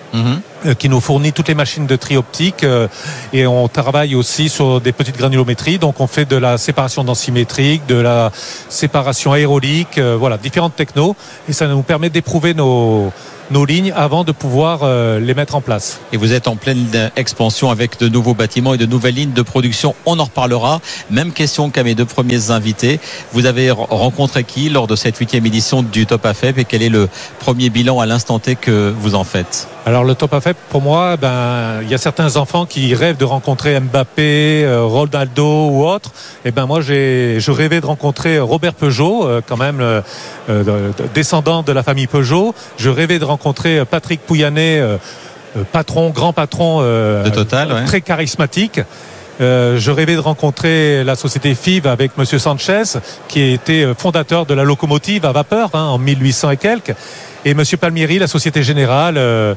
Mmh. qui nous fournit toutes les machines de tri optique euh, et on travaille aussi sur des petites granulométries, donc on fait de la séparation densimétrique, de la séparation aérolique, euh, voilà, différentes technos, et ça nous permet d'éprouver nos nos lignes avant de pouvoir euh, les mettre en place. Et vous êtes en pleine expansion avec de nouveaux bâtiments et de nouvelles lignes de production. On en reparlera. Même question qu'à mes deux premiers invités. Vous avez rencontré qui lors de cette huitième édition du Top A F E P et quel est le premier bilan à l'instant T que vous en faites? Alors le Top A F E P, pour moi, ben il y a certains enfants qui rêvent de rencontrer Mbappé, euh, Ronaldo ou autre. Et ben moi j'ai je rêvais de rencontrer Robert Peugeot, euh, quand même euh, euh, descendant de la famille Peugeot. Je rêvais de rencontrer Patrick Pouyanné, euh, patron, grand patron, euh, de Total, ouais. Très charismatique. Euh, je rêvais de rencontrer la société F I V avec Monsieur Sanchez, qui était fondateur de la locomotive à vapeur hein, en mille huit cents et quelques. Et Monsieur Palmieri, la Société Générale. Euh,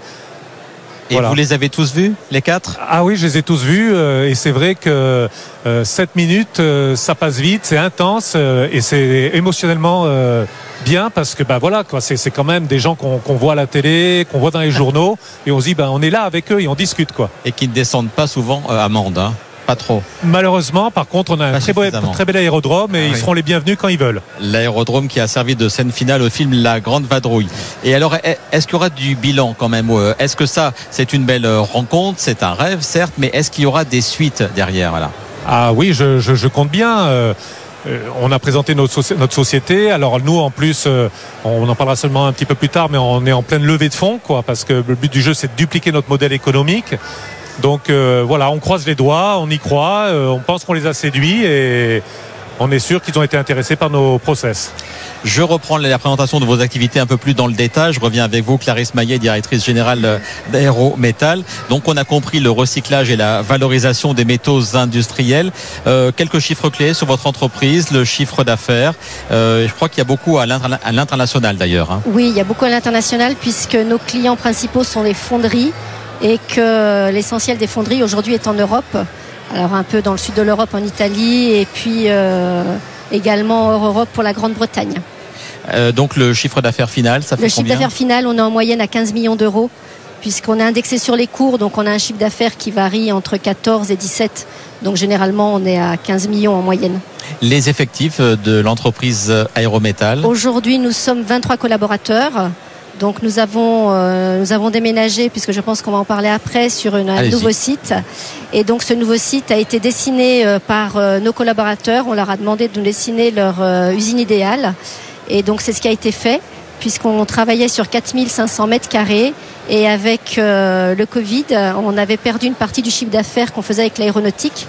et voilà. Vous les avez tous vus, les quatre? Ah oui, je les ai tous vus. Euh, et c'est vrai que euh, sept minutes, euh, ça passe vite, c'est intense euh, et c'est émotionnellement euh, bien parce que bah voilà, quoi, c'est, c'est quand même des gens qu'on, qu'on voit à la télé, qu'on voit dans les journaux, et on se dit bah on est là avec eux et on discute quoi. Et qui ne descendent pas souvent euh, à Mende, hein. Pas trop. Malheureusement, par contre, on a un très, beau, très bel aérodrome et ah, ils oui. seront les bienvenus quand ils veulent. L'aérodrome qui a servi de scène finale au film La Grande Vadrouille. Et alors, est-ce qu'il y aura du bilan quand même? Est-ce que ça, c'est une belle rencontre? C'est un rêve, certes, mais est-ce qu'il y aura des suites derrière? Voilà. Ah oui, je, je, je compte bien. Euh, on a présenté notre, soci- notre société. Alors nous, en plus, euh, on en parlera seulement un petit peu plus tard, mais on est en pleine levée de fonds, quoi, parce que le but du jeu, c'est de dupliquer notre modèle économique. Donc euh, voilà, on croise les doigts, on y croit, euh, on pense qu'on les a séduits et on est sûr qu'ils ont été intéressés par nos process. Je reprends la présentation de vos activités un peu plus dans le détail. Je reviens avec vous, Clarisse Maillet, directrice générale d'Aérométal. Donc on a compris le recyclage et la valorisation des métaux industriels. Euh, quelques chiffres clés sur votre entreprise, le chiffre d'affaires. Euh, je crois qu'il y a beaucoup à, l'interna- à l'international d'ailleurs. Hein. Oui, il y a beaucoup à l'international puisque nos clients principaux sont les fonderies. Et que l'essentiel des fonderies aujourd'hui est en Europe, alors un peu dans le sud de l'Europe, en Italie, et puis euh, également hors Europe pour la Grande-Bretagne. Euh, donc le chiffre d'affaires final, ça fait le combien? Le chiffre d'affaires final, on est en moyenne à quinze millions d'euros, puisqu'on est indexé sur les cours, donc on a un chiffre d'affaires qui varie entre quatorze et dix-sept. Donc généralement, on est à quinze millions en moyenne. Les effectifs de l'entreprise Aérométal? Aujourd'hui, nous sommes vingt-trois collaborateurs. Donc nous avons, euh, nous avons déménagé, puisque je pense qu'on va en parler après, sur une, un nouveau site. Et donc ce nouveau site a été dessiné euh, par euh, nos collaborateurs. On leur a demandé de nous dessiner leur euh, usine idéale. Et donc c'est ce qui a été fait, puisqu'on travaillait sur quatre mille cinq cents mètres carrés. Et avec euh, le Covid, on avait perdu une partie du chiffre d'affaires qu'on faisait avec l'aéronautique.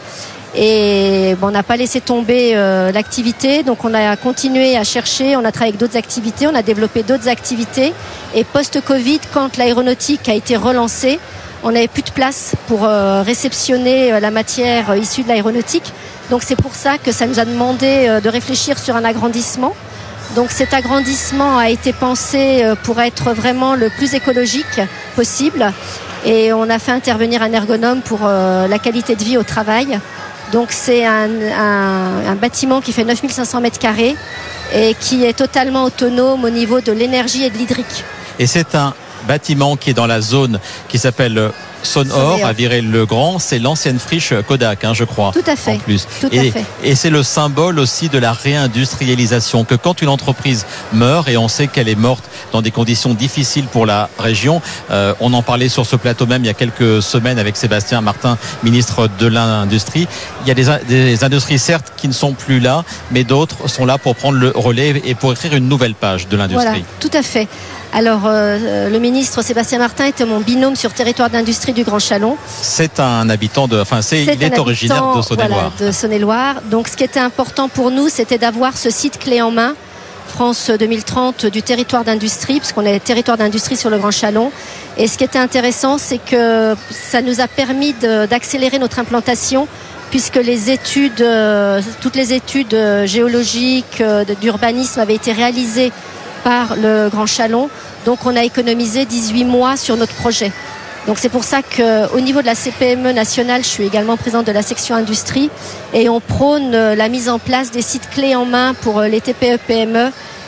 Et bon, on n'a pas laissé tomber euh, l'activité, donc on a continué à chercher, on a travaillé avec d'autres activités, on a développé d'autres activités. Et post-Covid, quand l'aéronautique a été relancée, on n'avait plus de place pour euh, réceptionner euh, la matière euh, issue de l'aéronautique. Donc c'est pour ça que ça nous a demandé euh, de réfléchir sur un agrandissement. Donc cet agrandissement a été pensé euh, pour être vraiment le plus écologique possible. Et on a fait intervenir un ergonome pour euh, la qualité de vie au travail. Donc c'est un, un, un bâtiment qui fait neuf mille cinq cents mètres carrés et qui est totalement autonome au niveau de l'énergie et de l'hydrique. Et c'est un bâtiment qui est dans la zone qui s'appelle Sonor à Viré-le-Grand. C'est l'ancienne friche Kodak, hein, je crois. Tout à fait. En plus. Tout et, à fait. et c'est le symbole aussi de la réindustrialisation, que quand une entreprise meurt, et on sait qu'elle est morte dans des conditions difficiles pour la région, euh, on en parlait sur ce plateau même il y a quelques semaines avec Sébastien Martin, ministre de l'Industrie. Il y a des, des industries certes qui ne sont plus là, mais d'autres sont là pour prendre le relais et pour écrire une nouvelle page de l'industrie. Voilà, tout à fait. Alors, euh, le ministre Sébastien Martin était mon binôme sur territoire d'industrie du Grand Chalon. C'est un habitant de, enfin, c'est, c'est il est originaire de Saône-et-Loire. Voilà, de Saône-et-Loire. Donc, ce qui était important pour nous, c'était d'avoir ce site clé en main, France deux mille trente, du territoire d'industrie, parce qu'on est territoire d'industrie sur le Grand Chalon. Et ce qui était intéressant, c'est que ça nous a permis de, d'accélérer notre implantation, puisque les études, euh, toutes les études géologiques, euh, d'urbanisme avaient été réalisées par le Grand Chalon. Donc on a économisé dix-huit mois sur notre projet. Donc c'est pour ça qu'au niveau de la C P M E nationale, je suis également présidente de la section industrie et on prône la mise en place des sites clés en main pour les T P E P M E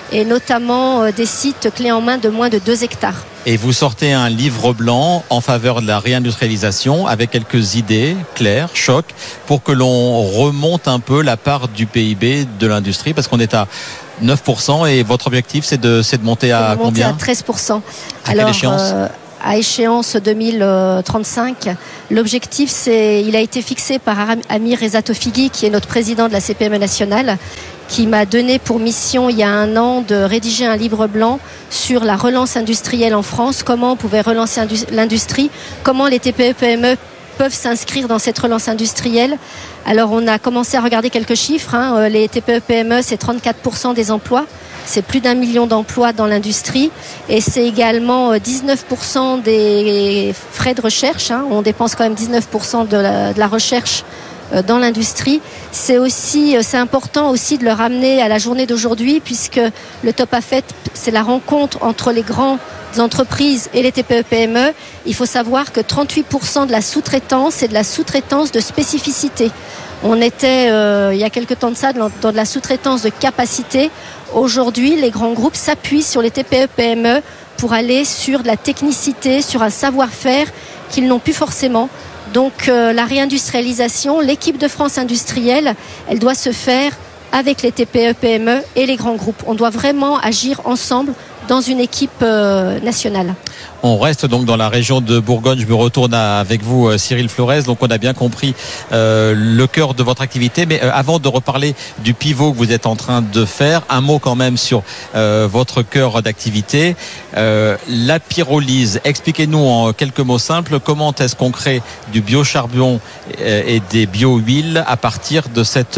et notamment des sites clés en main de moins de deux hectares. Et vous sortez un livre blanc en faveur de la réindustrialisation avec quelques idées claires, chocs, pour que l'on remonte un peu la part du P I B de l'industrie, parce qu'on est à neuf pour cent et votre objectif c'est de, c'est de monter à de monter combien ? À treize pour cent. À quelle échéance ? euh, À échéance deux mille trente-cinq, l'objectif, c'est, il a été fixé par Amir Rezatofighi, qui est notre président de la C P M E nationale, qui m'a donné pour mission il y a un an de rédiger un livre blanc sur la relance industrielle en France, comment on pouvait relancer l'industrie, comment les T P E P M E peuvent s'inscrire dans cette relance industrielle. Alors on a commencé à regarder quelques chiffres, hein. Les T P E P M E, c'est trente-quatre pour cent des emplois, c'est plus d'un million d'emplois dans l'industrie, et c'est également dix-neuf pour cent des frais de recherche, hein. On dépense quand même dix-neuf pour cent de la, de la recherche dans l'industrie. C'est aussi, c'est important aussi de le ramener à la journée d'aujourd'hui, puisque le Top A F E T, c'est la rencontre entre les grandes entreprises et les T P E P M E. Il faut savoir que trente-huit pour cent de la sous-traitance, c'est de la sous-traitance de spécificité. On était, euh, il y a quelque temps de ça, dans de la sous-traitance de capacité. Aujourd'hui, les grands groupes s'appuient sur les T P E P M E pour aller sur de la technicité, sur un savoir-faire qu'ils n'ont plus forcément. Donc euh, la réindustrialisation, l'équipe de France industrielle, elle doit se faire avec les T P E P M E et les grands groupes. On doit vraiment agir ensemble dans une équipe euh, nationale. On reste donc dans la région de Bourgogne. Je me retourne à, avec vous, Cyril Flores. Donc on a bien compris euh, le cœur de votre activité. Mais euh, avant de reparler du pivot que vous êtes en train de faire, un mot quand même sur euh, votre cœur d'activité. Euh, la pyrolyse. Expliquez-nous en quelques mots simples comment est-ce qu'on crée du biocharbon et des bio-huiles à partir de cette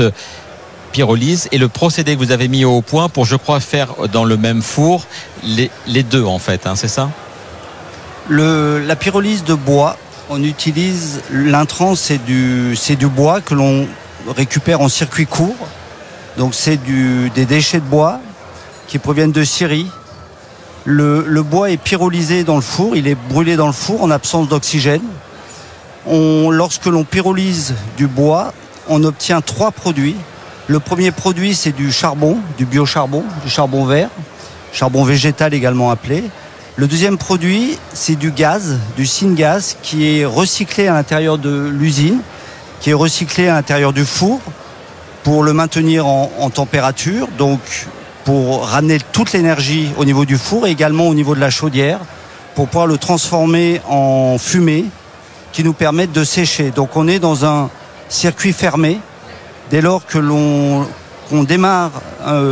pyrolyse et le procédé que vous avez mis au point pour, je crois, faire dans le même four les, les deux en fait, hein, c'est ça ? Le, la pyrolyse de bois, on utilise l'intrant, c'est du, c'est du bois que l'on récupère en circuit court. Donc c'est du, des déchets de bois qui proviennent de scierie. Le, le bois est pyrolysé dans le four, il est brûlé dans le four en absence d'oxygène. On, lorsque l'on pyrolyse du bois, on obtient trois produits. Le premier produit, c'est du charbon, du biocharbon, du charbon vert, charbon végétal également appelé. Le deuxième produit, c'est du gaz, du syngas, qui est recyclé à l'intérieur de l'usine, qui est recyclé à l'intérieur du four pour le maintenir en, en température, donc pour ramener toute l'énergie au niveau du four et également au niveau de la chaudière, pour pouvoir le transformer en fumée qui nous permettent de sécher. Donc on est dans un circuit fermé. Dès lors que l'on qu'on démarre, euh,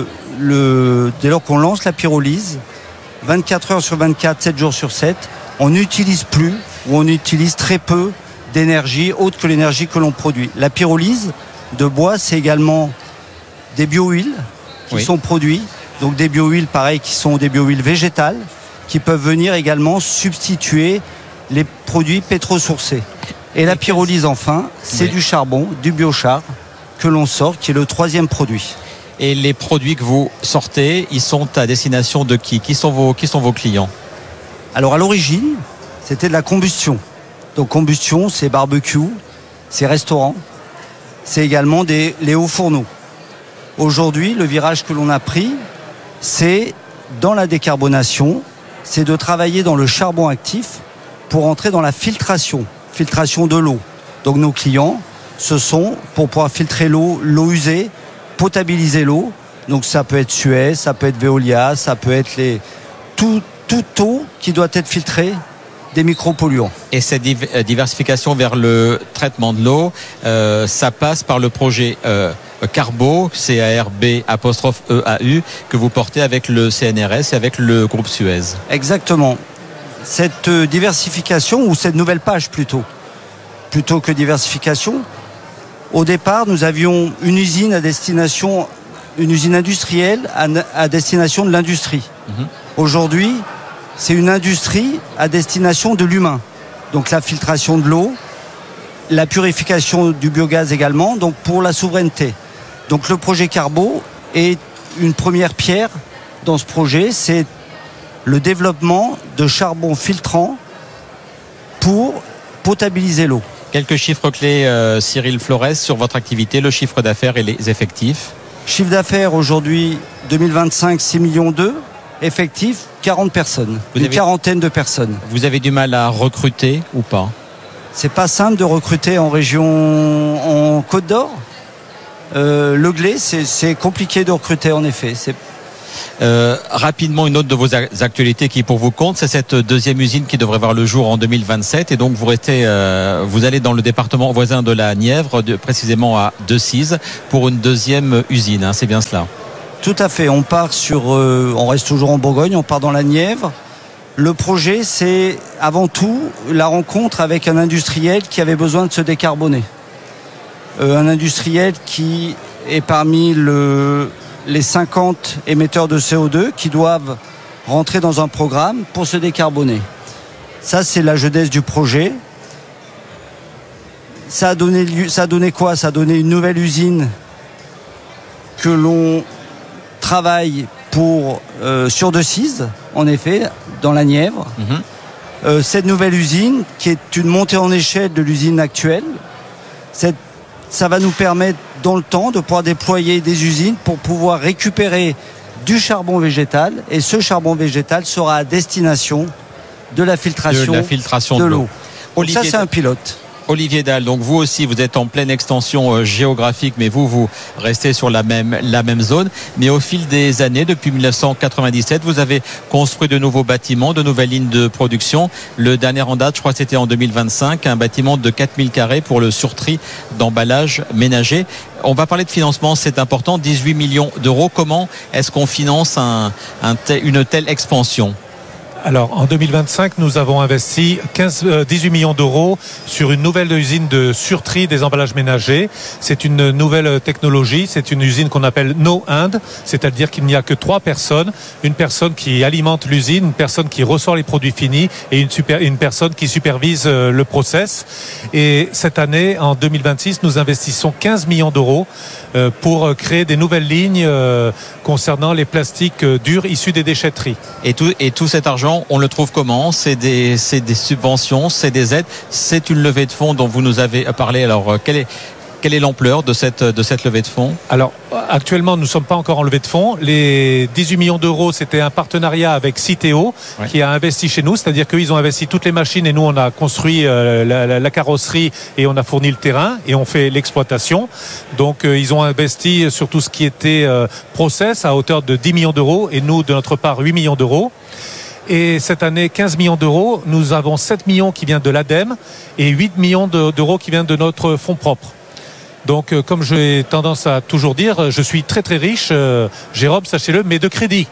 le, dès lors qu'on lance la pyrolyse, vingt-quatre heures sur vingt-quatre, sept jours sur sept, on n'utilise plus ou on utilise très peu d'énergie autre que l'énergie que l'on produit. La pyrolyse de bois, c'est également des bio-huiles qui oui. sont produits, donc des bio-huiles pareil qui sont des bio-huiles végétales qui peuvent venir également substituer les produits pétrosourcés. Et la pyrolyse enfin, c'est oui. du charbon, du biochar que l'on sort, qui est le troisième produit. Et les produits que vous sortez, ils sont à destination de qui ? Qui sont vos, qui sont vos clients ? Alors à l'origine, c'était de la combustion. Donc combustion, c'est barbecue, c'est restaurant, c'est également des, les hauts fourneaux. Aujourd'hui, le virage que l'on a pris, c'est dans la décarbonation, c'est de travailler dans le charbon actif pour entrer dans la filtration, filtration de l'eau. Donc nos clients, ce sont pour pouvoir filtrer l'eau, l'eau usée, potabiliser l'eau. Donc ça peut être Suez, ça peut être Veolia, ça peut être les tout, toute eau qui doit être filtrée des micropolluants. Et cette diversification vers le traitement de l'eau, euh, ça passe par le projet euh, Carbo, C A R B apostrophe E A U, que vous portez avec le C N R S et avec le groupe Suez. Exactement. Cette diversification, ou cette nouvelle page plutôt, plutôt que diversification, au départ, nous avions une usine à destination, une usine industrielle à, à destination de l'industrie. Mmh. Aujourd'hui, c'est une industrie à destination de l'humain. Donc la filtration de l'eau, la purification du biogaz également, donc pour la souveraineté. Donc le projet Carbo est une première pierre dans ce projet, c'est le développement de charbon filtrant pour potabiliser l'eau. Quelques chiffres clés, euh, Cyril Flores, sur votre activité, le chiffre d'affaires et les effectifs. Chiffre d'affaires aujourd'hui, deux mille vingt-cinq, six millions deux. Effectif, quarante personnes. Vous une avez... quarantaine de personnes. Vous avez du mal à recruter ou pas? C'est pas simple de recruter en région, en Côte d'Or. Euh, le Glé, c'est, c'est compliqué de recruter en effet. C'est... Euh, rapidement, une autre de vos actualités qui pour vous compte, c'est cette deuxième usine qui devrait voir le jour en deux mille vingt-sept. Et donc vous restez, euh, vous allez dans le département voisin de la Nièvre, de, précisément à Decize, pour une deuxième usine. Hein, c'est bien cela? Tout à fait. On part sur, euh, on reste toujours en Bourgogne, on part dans la Nièvre. Le projet, c'est avant tout la rencontre avec un industriel qui avait besoin de se décarboner. Euh, un industriel qui est parmi le, les cinquante émetteurs de C O deux qui doivent rentrer dans un programme pour se décarboner. Ça, c'est la jeunesse du projet. Ça a donné, ça a donné quoi? Ça a donné une nouvelle usine que l'on travaille pour, euh, sur Decize, en effet, dans la Nièvre. Mmh. Euh, cette nouvelle usine, qui est une montée en échelle de l'usine actuelle, cette, ça va nous permettre, dans le temps, de pouvoir déployer des usines pour pouvoir récupérer du charbon végétal. Et ce charbon végétal sera à destination de la filtration de, la filtration de, de l'eau. l'eau. Olivier, ça, c'est un pilote. Olivier Dalle, donc vous aussi, vous êtes en pleine extension géographique, mais vous, vous restez sur la même, la même zone. Mais au fil des années, depuis mille neuf cent quatre-vingt-dix-sept, vous avez construit de nouveaux bâtiments, de nouvelles lignes de production. Le dernier en date, je crois que c'était en deux mille vingt-cinq, un bâtiment de quatre mille carrés pour le surtri d'emballage ménager. On va parler de financement, c'est important, dix-huit millions d'euros. Comment est-ce qu'on finance un, un tel, une telle expansion ? Alors, en deux mille vingt-cinq, nous avons investi quinze, euh, dix-huit millions d'euros sur une nouvelle usine de surtri des emballages ménagers. C'est une nouvelle technologie. C'est une usine qu'on appelle no hand, c'est-à-dire qu'il n'y a que trois personnes. Une personne qui alimente l'usine, une personne qui ressort les produits finis et une, super, une personne qui supervise euh, le process. Et cette année, en deux mille vingt-six, nous investissons quinze millions d'euros euh, pour créer des nouvelles lignes euh, concernant les plastiques euh, durs issus des déchetteries. Et tout, et tout cet argent, on le trouve comment? C'est des, c'est des subventions, c'est des aides, c'est une levée de fonds dont vous nous avez parlé. Alors, quelle est, quelle est l'ampleur de cette, de cette levée de fonds? Alors, actuellement, nous ne sommes pas encore en levée de fonds. Les dix-huit millions d'euros, c'était un partenariat avec Citeo, ouais, qui a investi chez nous. C'est-à-dire qu'ils ont investi toutes les machines et nous, on a construit euh, la, la, la carrosserie et on a fourni le terrain et on fait l'exploitation. Donc, euh, ils ont investi sur tout ce qui était euh, process à hauteur de dix millions d'euros et nous, de notre part, huit millions d'euros. Et cette année, quinze millions d'euros. Nous avons sept millions qui viennent de l'ADEME et huit millions d'euros qui viennent de notre fonds propre. Donc, comme j'ai tendance à toujours dire, je suis très très riche, euh, Jérôme, sachez-le, mais de crédit.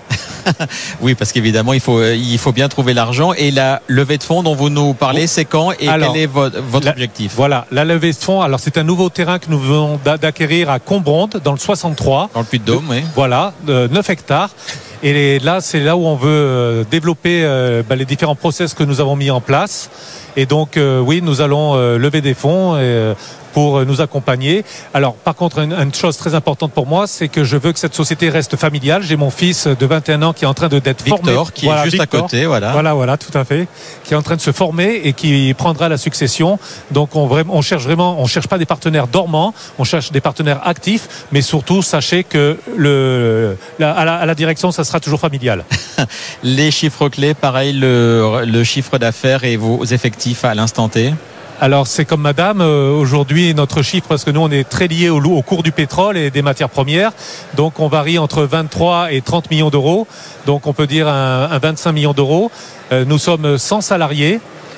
Oui, parce qu'évidemment, il faut, il faut bien trouver l'argent. Et la levée de fonds dont vous nous parlez, c'est quand et alors, quel est votre, votre la, objectif? Voilà, la levée de fonds, alors c'est un nouveau terrain que nous venons d'acquérir à Combronde, dans le soixante-trois. Dans le Puy-de-Dôme, oui. Voilà, de neuf hectares. Et là, c'est là où on veut développer euh, bah, les différents process que nous avons mis en place. Et donc, euh, oui, nous allons euh, lever des fonds euh, pour nous accompagner. Alors, par contre, une, une chose très importante pour moi, c'est que je veux que cette société reste familiale. J'ai mon fils de vingt et un ans qui est en train de d'être Victor, formé. Victor, qui voilà, est juste Victor, à côté, voilà. Voilà, voilà, tout à fait. Qui est en train de se former et qui prendra la succession. Donc, on, on cherche vraiment, on cherche pas des partenaires dormants, on cherche des partenaires actifs, mais surtout, sachez que le, la, à, la, à la direction, ça sera toujours familial. Les chiffres clés, pareil, le, le chiffre d'affaires et vos effectifs à l'instant T. Alors c'est comme madame, euh, aujourd'hui notre chiffre, parce que nous on est très liés au, au cours du pétrole et des matières premières, donc on varie entre vingt-trois et trente millions d'euros, donc on peut dire un, un vingt-cinq millions d'euros. Euh, nous sommes cent salariés.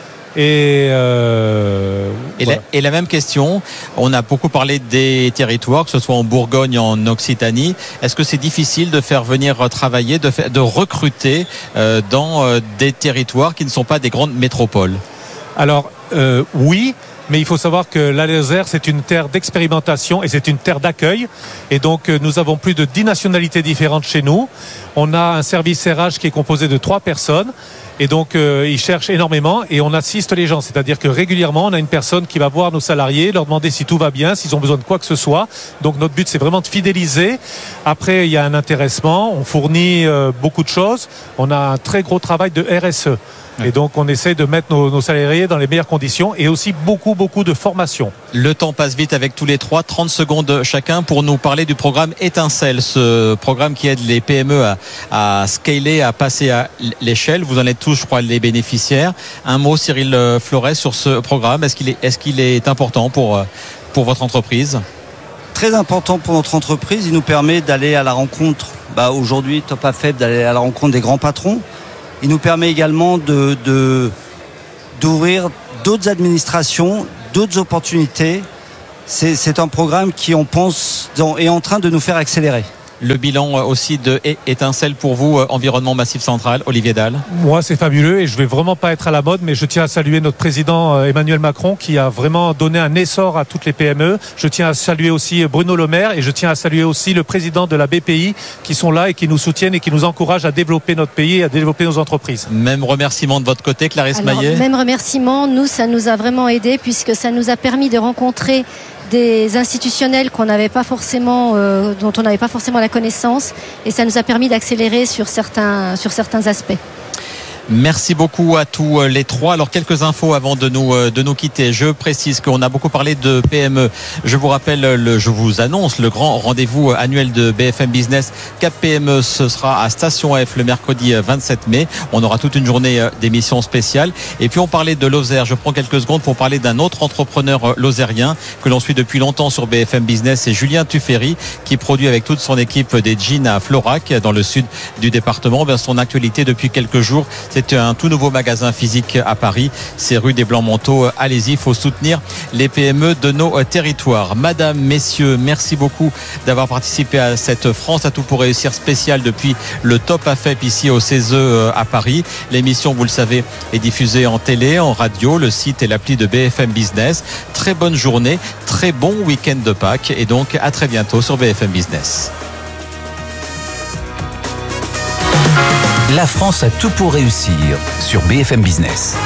Et, euh, et, voilà. la, et la même question, on a beaucoup parlé des territoires, que ce soit en Bourgogne, en Occitanie. Est-ce que c'est difficile de faire venir travailler, de, faire, de recruter euh, dans euh, des territoires qui ne sont pas des grandes métropoles? Alors euh, oui, mais il faut savoir que la Lozère, c'est une terre d'expérimentation et c'est une terre d'accueil. Et donc euh, nous avons plus de dix nationalités différentes chez nous. On a un service R H qui est composé de trois personnes. Et donc, euh, ils cherchent énormément et on assiste les gens. C'est-à-dire que régulièrement, on a une personne qui va voir nos salariés, leur demander si tout va bien, s'ils ont besoin de quoi que ce soit. Donc, notre but, c'est vraiment de fidéliser. Après, il y a un intéressement. On fournit euh, beaucoup de choses. On a un très gros travail de R S E. Et donc, on essaie de mettre nos, nos salariés dans les meilleures conditions et aussi beaucoup, beaucoup de formation. Le temps passe vite avec tous les trois. trente secondes chacun pour nous parler du programme Étincelle, ce programme qui aide les P M E à, à scaler, à passer à l'échelle. Vous en êtes tous, je crois, les bénéficiaires. Un mot, Cyril Flores, sur ce programme. Est-ce qu'il est, est-ce qu'il est important pour, pour votre entreprise ? Très important pour notre entreprise. Il nous permet d'aller à la rencontre, bah aujourd'hui, Top A F E B, d'aller à la rencontre des grands patrons. Il nous permet également de, de, d'ouvrir d'autres administrations, d'autres opportunités. C'est, c'est un programme qui, on pense, est en train de nous faire accélérer. Le bilan aussi de Étincelle pour vous, environnement Massif Central, Olivier Dalle. Moi, c'est fabuleux et je vais vraiment pas être à la mode, mais je tiens à saluer notre président Emmanuel Macron qui a vraiment donné un essor à toutes les P M E. Je tiens à saluer aussi Bruno Le Maire et je tiens à saluer aussi le président de la B P I qui sont là et qui nous soutiennent et qui nous encouragent à développer notre pays et à développer nos entreprises. Même remerciement de votre côté, Clarisse Alors, Maillet. Même remerciement, nous, ça nous a vraiment aidé puisque ça nous a permis de rencontrer des institutionnels qu'on n'avait pas forcément, euh, dont on n'avait pas forcément la connaissance, et ça nous a permis d'accélérer sur certains, sur certains aspects. Merci beaucoup à tous les trois. Alors, quelques infos avant de nous, de nous quitter. Je précise qu'on a beaucoup parlé de P M E. Je vous rappelle, le, je vous annonce le grand rendez-vous annuel de B F M Business Cap P M E. Ce sera à Station F le mercredi vingt-sept mai. On aura toute une journée d'émissions spéciales. Et puis, on parlait de Lozère. Je prends quelques secondes pour parler d'un autre entrepreneur lozérien que l'on suit depuis longtemps sur B F M Business. C'est Julien Tuffery qui produit avec toute son équipe des jeans à Florac dans le sud du département. Bien, son actualité depuis quelques jours, c'est un tout nouveau magasin physique à Paris. C'est rue des Blancs-Manteaux. Allez-y, il faut soutenir les P M E de nos territoires. Madame, messieurs, merci beaucoup d'avoir participé à cette France à tout pour réussir spéciale depuis le Top A F E B ici au C E S E à Paris. L'émission, vous le savez, est diffusée en télé, en radio, le site et l'appli de B F M Business. Très bonne journée, très bon week-end de Pâques et donc à très bientôt sur B F M Business. La France a tout pour réussir sur B F M Business.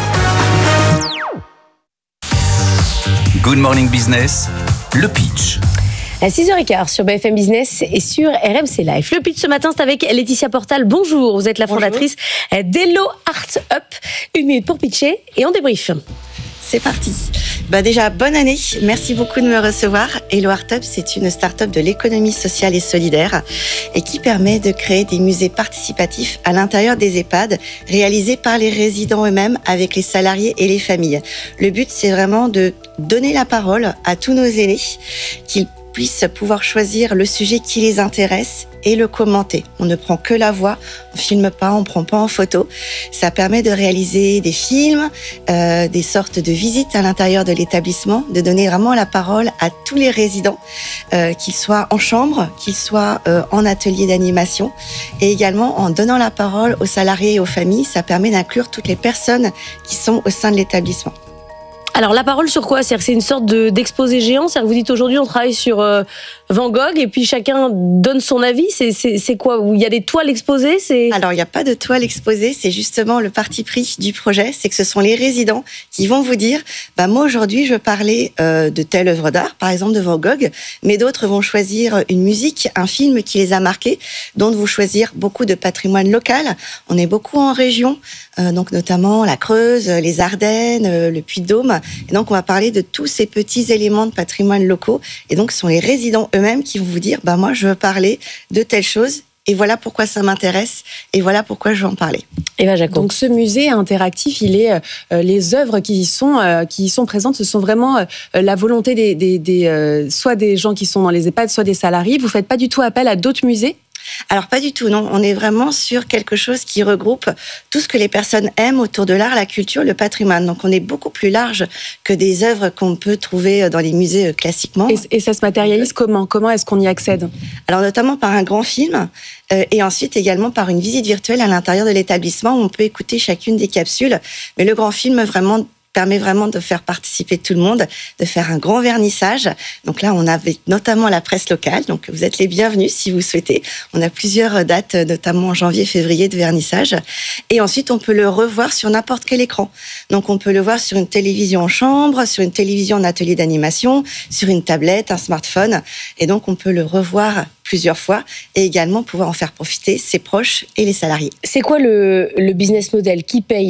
Good Morning Business, le pitch. À six heures quinze sur B F M Business et sur R M C Live. Le pitch ce matin, c'est avec Laetitia Portal. Bonjour, vous êtes la fondatrice Bonjour. d'Hello Art Up. Une minute pour pitcher et on débrief. C'est parti. Bah déjà, bonne année. Merci beaucoup de me recevoir. Hello Art Up, c'est une start-up de l'économie sociale et solidaire et qui permet de créer des musées participatifs à l'intérieur des EHPAD, réalisés par les résidents eux-mêmes avec les salariés et les familles. Le but, c'est vraiment de donner la parole à tous nos aînés, qu'ils puissent pouvoir choisir le sujet qui les intéresse et le commenter. On ne prend que la voix, on filme pas, on prend pas en photo. Ça permet de réaliser des films, euh, des sortes de visites à l'intérieur de l'établissement, de donner vraiment la parole à tous les résidents, euh, qu'ils soient en chambre, qu'ils soient euh, en atelier d'animation, et également en donnant la parole aux salariés et aux familles. Ça permet d'inclure toutes les personnes qui sont au sein de l'établissement. Alors, la parole sur quoi ? C'est-à-dire que c'est une sorte de, d'exposé géant. C'est-à-dire que vous dites aujourd'hui, on travaille sur euh, Van Gogh et puis chacun donne son avis. C'est, c'est, c'est quoi ? Il y a des toiles exposées c'est... Alors, il n'y a pas de toiles exposées. C'est justement le parti pris du projet. C'est que ce sont les résidents qui vont vous dire bah, moi, aujourd'hui, je veux parler euh, de telle œuvre d'art, par exemple de Van Gogh, mais d'autres vont choisir une musique, un film qui les a marqués, d'autres vont choisir beaucoup de patrimoine local. On est beaucoup en région, euh, donc notamment la Creuse, les Ardennes, euh, le Puy-de-Dôme. Et donc, on va parler de tous ces petits éléments de patrimoine locaux. Et donc, ce sont les résidents eux-mêmes qui vont vous dire, bah, moi, je veux parler de telle chose. Et voilà pourquoi ça m'intéresse. Et voilà pourquoi je veux en parler. Et ben, Jacob. Donc, ce musée interactif, il est, euh, les œuvres qui y sont, euh, qui y sont présentes, ce sont vraiment euh, la volonté des, des, des euh, soit des gens qui sont dans les EHPAD, soit des salariés. Vous faites pas du tout appel à d'autres musées ? Alors pas du tout, non. On est vraiment sur quelque chose qui regroupe tout ce que les personnes aiment autour de l'art, la culture, le patrimoine. Donc on est beaucoup plus large que des œuvres qu'on peut trouver dans les musées classiquement. Et, et ça se matérialise comment ? Comment est-ce qu'on y accède ? Alors notamment par un grand film euh, et ensuite également par une visite virtuelle à l'intérieur de l'établissement où on peut écouter chacune des capsules. Mais le grand film vraiment permet vraiment de faire participer tout le monde, de faire un grand vernissage. Donc là, on avait notamment la presse locale. Donc vous êtes les bienvenus si vous souhaitez. On a plusieurs dates, notamment en janvier, février, de vernissage. Et ensuite, on peut le revoir sur n'importe quel écran. Donc on peut le voir sur une télévision en chambre, sur une télévision en atelier d'animation, sur une tablette, un smartphone. Et donc on peut le revoir plusieurs fois et également pouvoir en faire profiter ses proches et les salariés. C'est quoi le, le business model ? Qui paye ?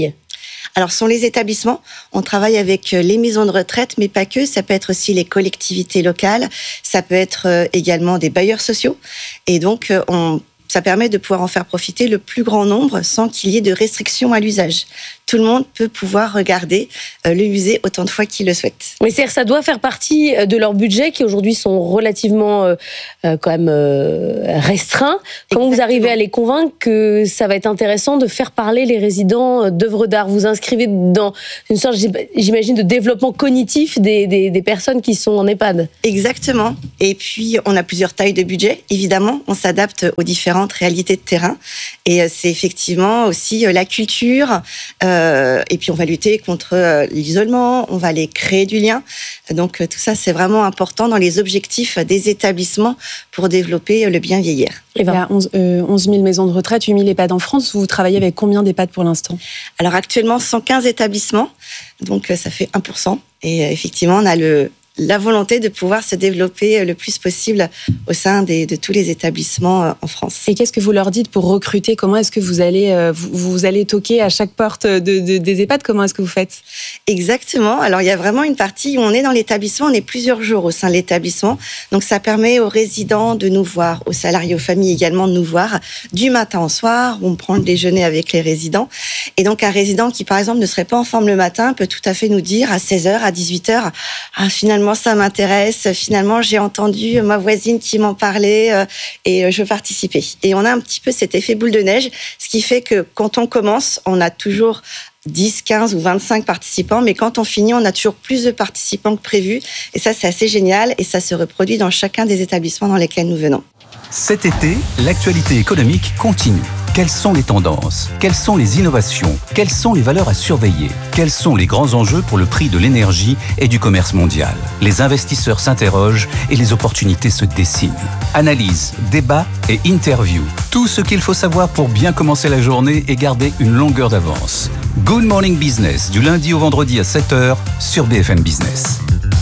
Alors, ce sont les établissements. On travaille avec les maisons de retraite, mais pas que. Ça peut être aussi les collectivités locales. Ça peut être également des bailleurs sociaux. Et donc, on ça permet de pouvoir en faire profiter le plus grand nombre sans qu'il y ait de restrictions à l'usage. Tout le monde peut pouvoir regarder le musée autant de fois qu'il le souhaite. Mais c'est-à-dire que ça doit faire partie de leur budget qui aujourd'hui sont relativement euh, quand même euh, restreints. Comment Exactement. Vous arrivez à les convaincre que ça va être intéressant de faire parler les résidents d'œuvres d'art? Vous inscrivez dans une sorte, j'imagine, de développement cognitif des, des, des personnes qui sont en EHPAD. Exactement. Et puis, on a plusieurs tailles de budget. Évidemment, on s'adapte aux différents réalités de terrain. Et c'est effectivement aussi la culture. Euh, et puis, on va lutter contre l'isolement. On va aller créer du lien. Donc, tout ça, c'est vraiment important dans les objectifs des établissements pour développer le bien vieillir. Il y a onze, euh, onze mille maisons de retraite, huit mille EHPAD en France. Vous travaillez avec combien d'EHPAD pour l'instant? Alors, actuellement, cent quinze établissements. Donc, ça fait un pour cent. Et effectivement, on a le... la volonté de pouvoir se développer le plus possible au sein des, de tous les établissements en France. Et qu'est-ce que vous leur dites pour recruter? Comment est-ce que vous allez, vous, vous allez toquer à chaque porte de, de, des EHPAD? Comment est-ce que vous faites? Exactement. Alors, il y a vraiment une partie où on est dans l'établissement, on est plusieurs jours au sein de l'établissement. Donc, ça permet aux résidents de nous voir, aux salariés, aux familles également de nous voir du matin au soir, où on prend le déjeuner avec les résidents. Et donc, un résident qui, par exemple, ne serait pas en forme le matin peut tout à fait nous dire à seize heures, à dix-huit heures, ah, finalement, ça m'intéresse. Finalement, j'ai entendu ma voisine qui m'en parlait euh, et je veux participer. Et on a un petit peu cet effet boule de neige, ce qui fait que quand on commence, on a toujours dix, quinze ou vingt-cinq participants, mais quand on finit, on a toujours plus de participants que prévu. Et ça, c'est assez génial et ça se reproduit dans chacun des établissements dans lesquels nous venons. Cet été, l'actualité économique continue. Quelles sont les tendances? Quelles sont les innovations? Quelles sont les valeurs à surveiller? Quels sont les grands enjeux pour le prix de l'énergie et du commerce mondial? Les investisseurs s'interrogent et les opportunités se dessinent. Analyse, débat et interview. Tout ce qu'il faut savoir pour bien commencer la journée et garder une longueur d'avance. Good Morning Business, du lundi au vendredi à sept heures sur B F M Business.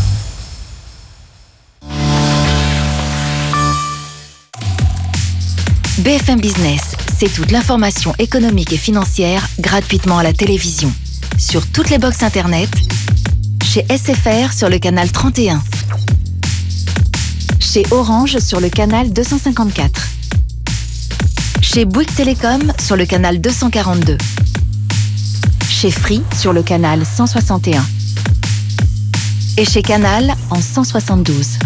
B F M Business, c'est toute l'information économique et financière gratuitement à la télévision. Sur toutes les box internet, chez S F R sur le canal trente et un, chez Orange sur le canal deux cent cinquante-quatre, chez Bouygues Télécom sur le canal deux cent quarante-deux, chez Free sur le canal cent soixante et un et chez Canal en cent soixante-douze.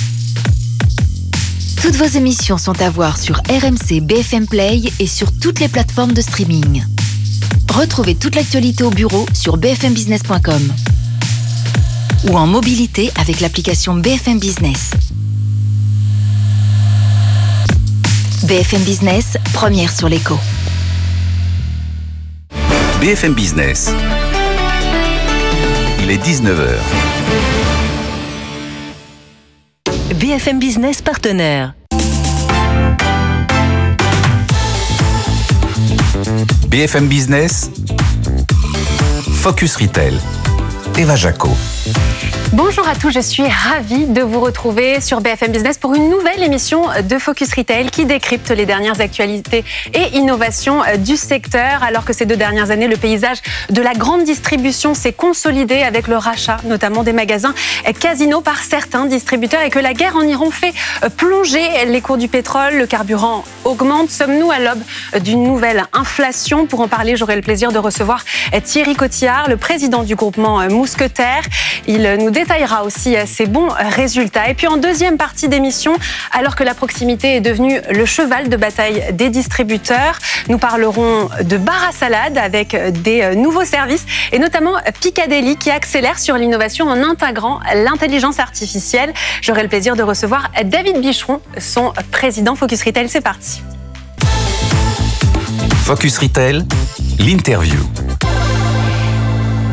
Toutes vos émissions sont à voir sur R M C B F M Play et sur toutes les plateformes de streaming. Retrouvez toute l'actualité au bureau sur b f m business point com ou en mobilité avec l'application B F M Business. B F M Business, première sur l'écho. B F M Business. Il est dix-neuf heures. B F M Business partenaire. B F M Business, Focus Retail, Eva Jaco. Bonjour à tous, je suis ravie de vous retrouver sur B F M Business pour une nouvelle émission de Focus Retail qui décrypte les dernières actualités et innovations du secteur. Alors que ces deux dernières années, le paysage de la grande distribution s'est consolidé avec le rachat notamment des magasins Casino par certains distributeurs et que la guerre en Iran fait plonger les cours du pétrole, le carburant augmente. Sommes-nous à l'aube d'une nouvelle inflation? Pour en parler, j'aurai le plaisir de recevoir Thierry Cotillard, le président du groupement Mousquetaire. Il nous détaillera aussi ses bons résultats. Et puis en deuxième partie d'émission, alors que la proximité est devenue le cheval de bataille des distributeurs, nous parlerons de bar à salade avec des nouveaux services et notamment Picadeli qui accélère sur l'innovation en intégrant l'intelligence artificielle. J'aurai le plaisir de recevoir David Bicheron, son président. Focus Retail, c'est parti. Focus Retail, l'interview.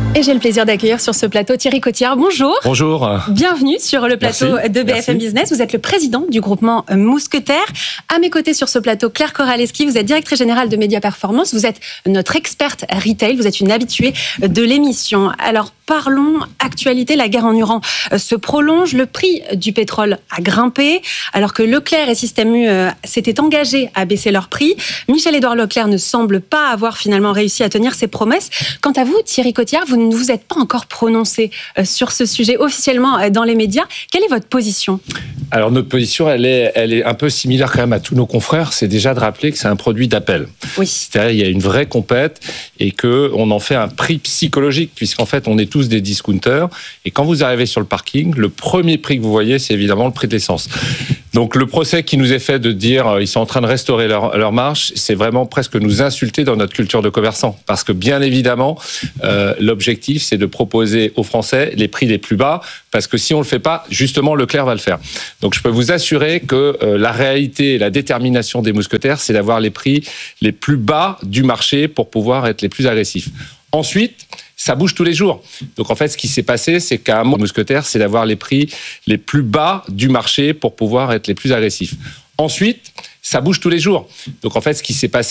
Et j'ai le plaisir d'accueillir sur ce plateau Thierry Cotillard. Bonjour. Bonjour. Bienvenue sur le plateau Merci. de B F M Merci. Business. Vous êtes le président du groupement Mousquetaires. À mes côtés sur ce plateau, Claire Koraleski, vous êtes directrice générale de Média Performance. Vous êtes notre experte retail. Vous êtes une habituée de l'émission. Alors, parlons actualité. La guerre en Iran se prolonge. Le prix du pétrole a grimpé. Alors que Leclerc et Système U s'étaient engagés à baisser leur prix, Michel-Édouard Leclerc ne semble pas avoir finalement réussi à tenir ses promesses. Quant à vous, Thierry Cotillard, vous ne vous êtes pas encore prononcé sur ce sujet officiellement dans les médias. Quelle est votre position ? Alors notre position, elle est, elle est un peu similaire quand même à tous nos confrères. C'est déjà de rappeler que c'est un produit d'appel. Oui. C'est-à-dire il y a une vraie compète et que on en fait un prix psychologique puisqu'en fait on est tous des discounters. Et quand vous arrivez sur le parking, le premier prix que vous voyez, c'est évidemment le prix de l'essence. Donc le procès qui nous est fait de dire euh, ils sont en train de restaurer leur, leur marge, c'est vraiment presque nous insulter dans notre culture de commerçant. Parce que bien évidemment, euh, l'objectif c'est de proposer aux Français les prix les plus bas. Parce que si on le fait pas, justement Leclerc va le faire. Donc je peux vous assurer que euh, la réalité et la détermination des mousquetaires, c'est d'avoir les prix les plus bas du marché pour pouvoir être les plus agressifs. Ensuite, ça bouge tous les jours. Donc en fait, ce qui s'est passé, c'est qu'à un moment, mousquetaire, c'est d'avoir les prix les plus bas du marché pour pouvoir être les plus agressifs. Ensuite, ça bouge tous les jours. Donc en fait, ce qui s'est passé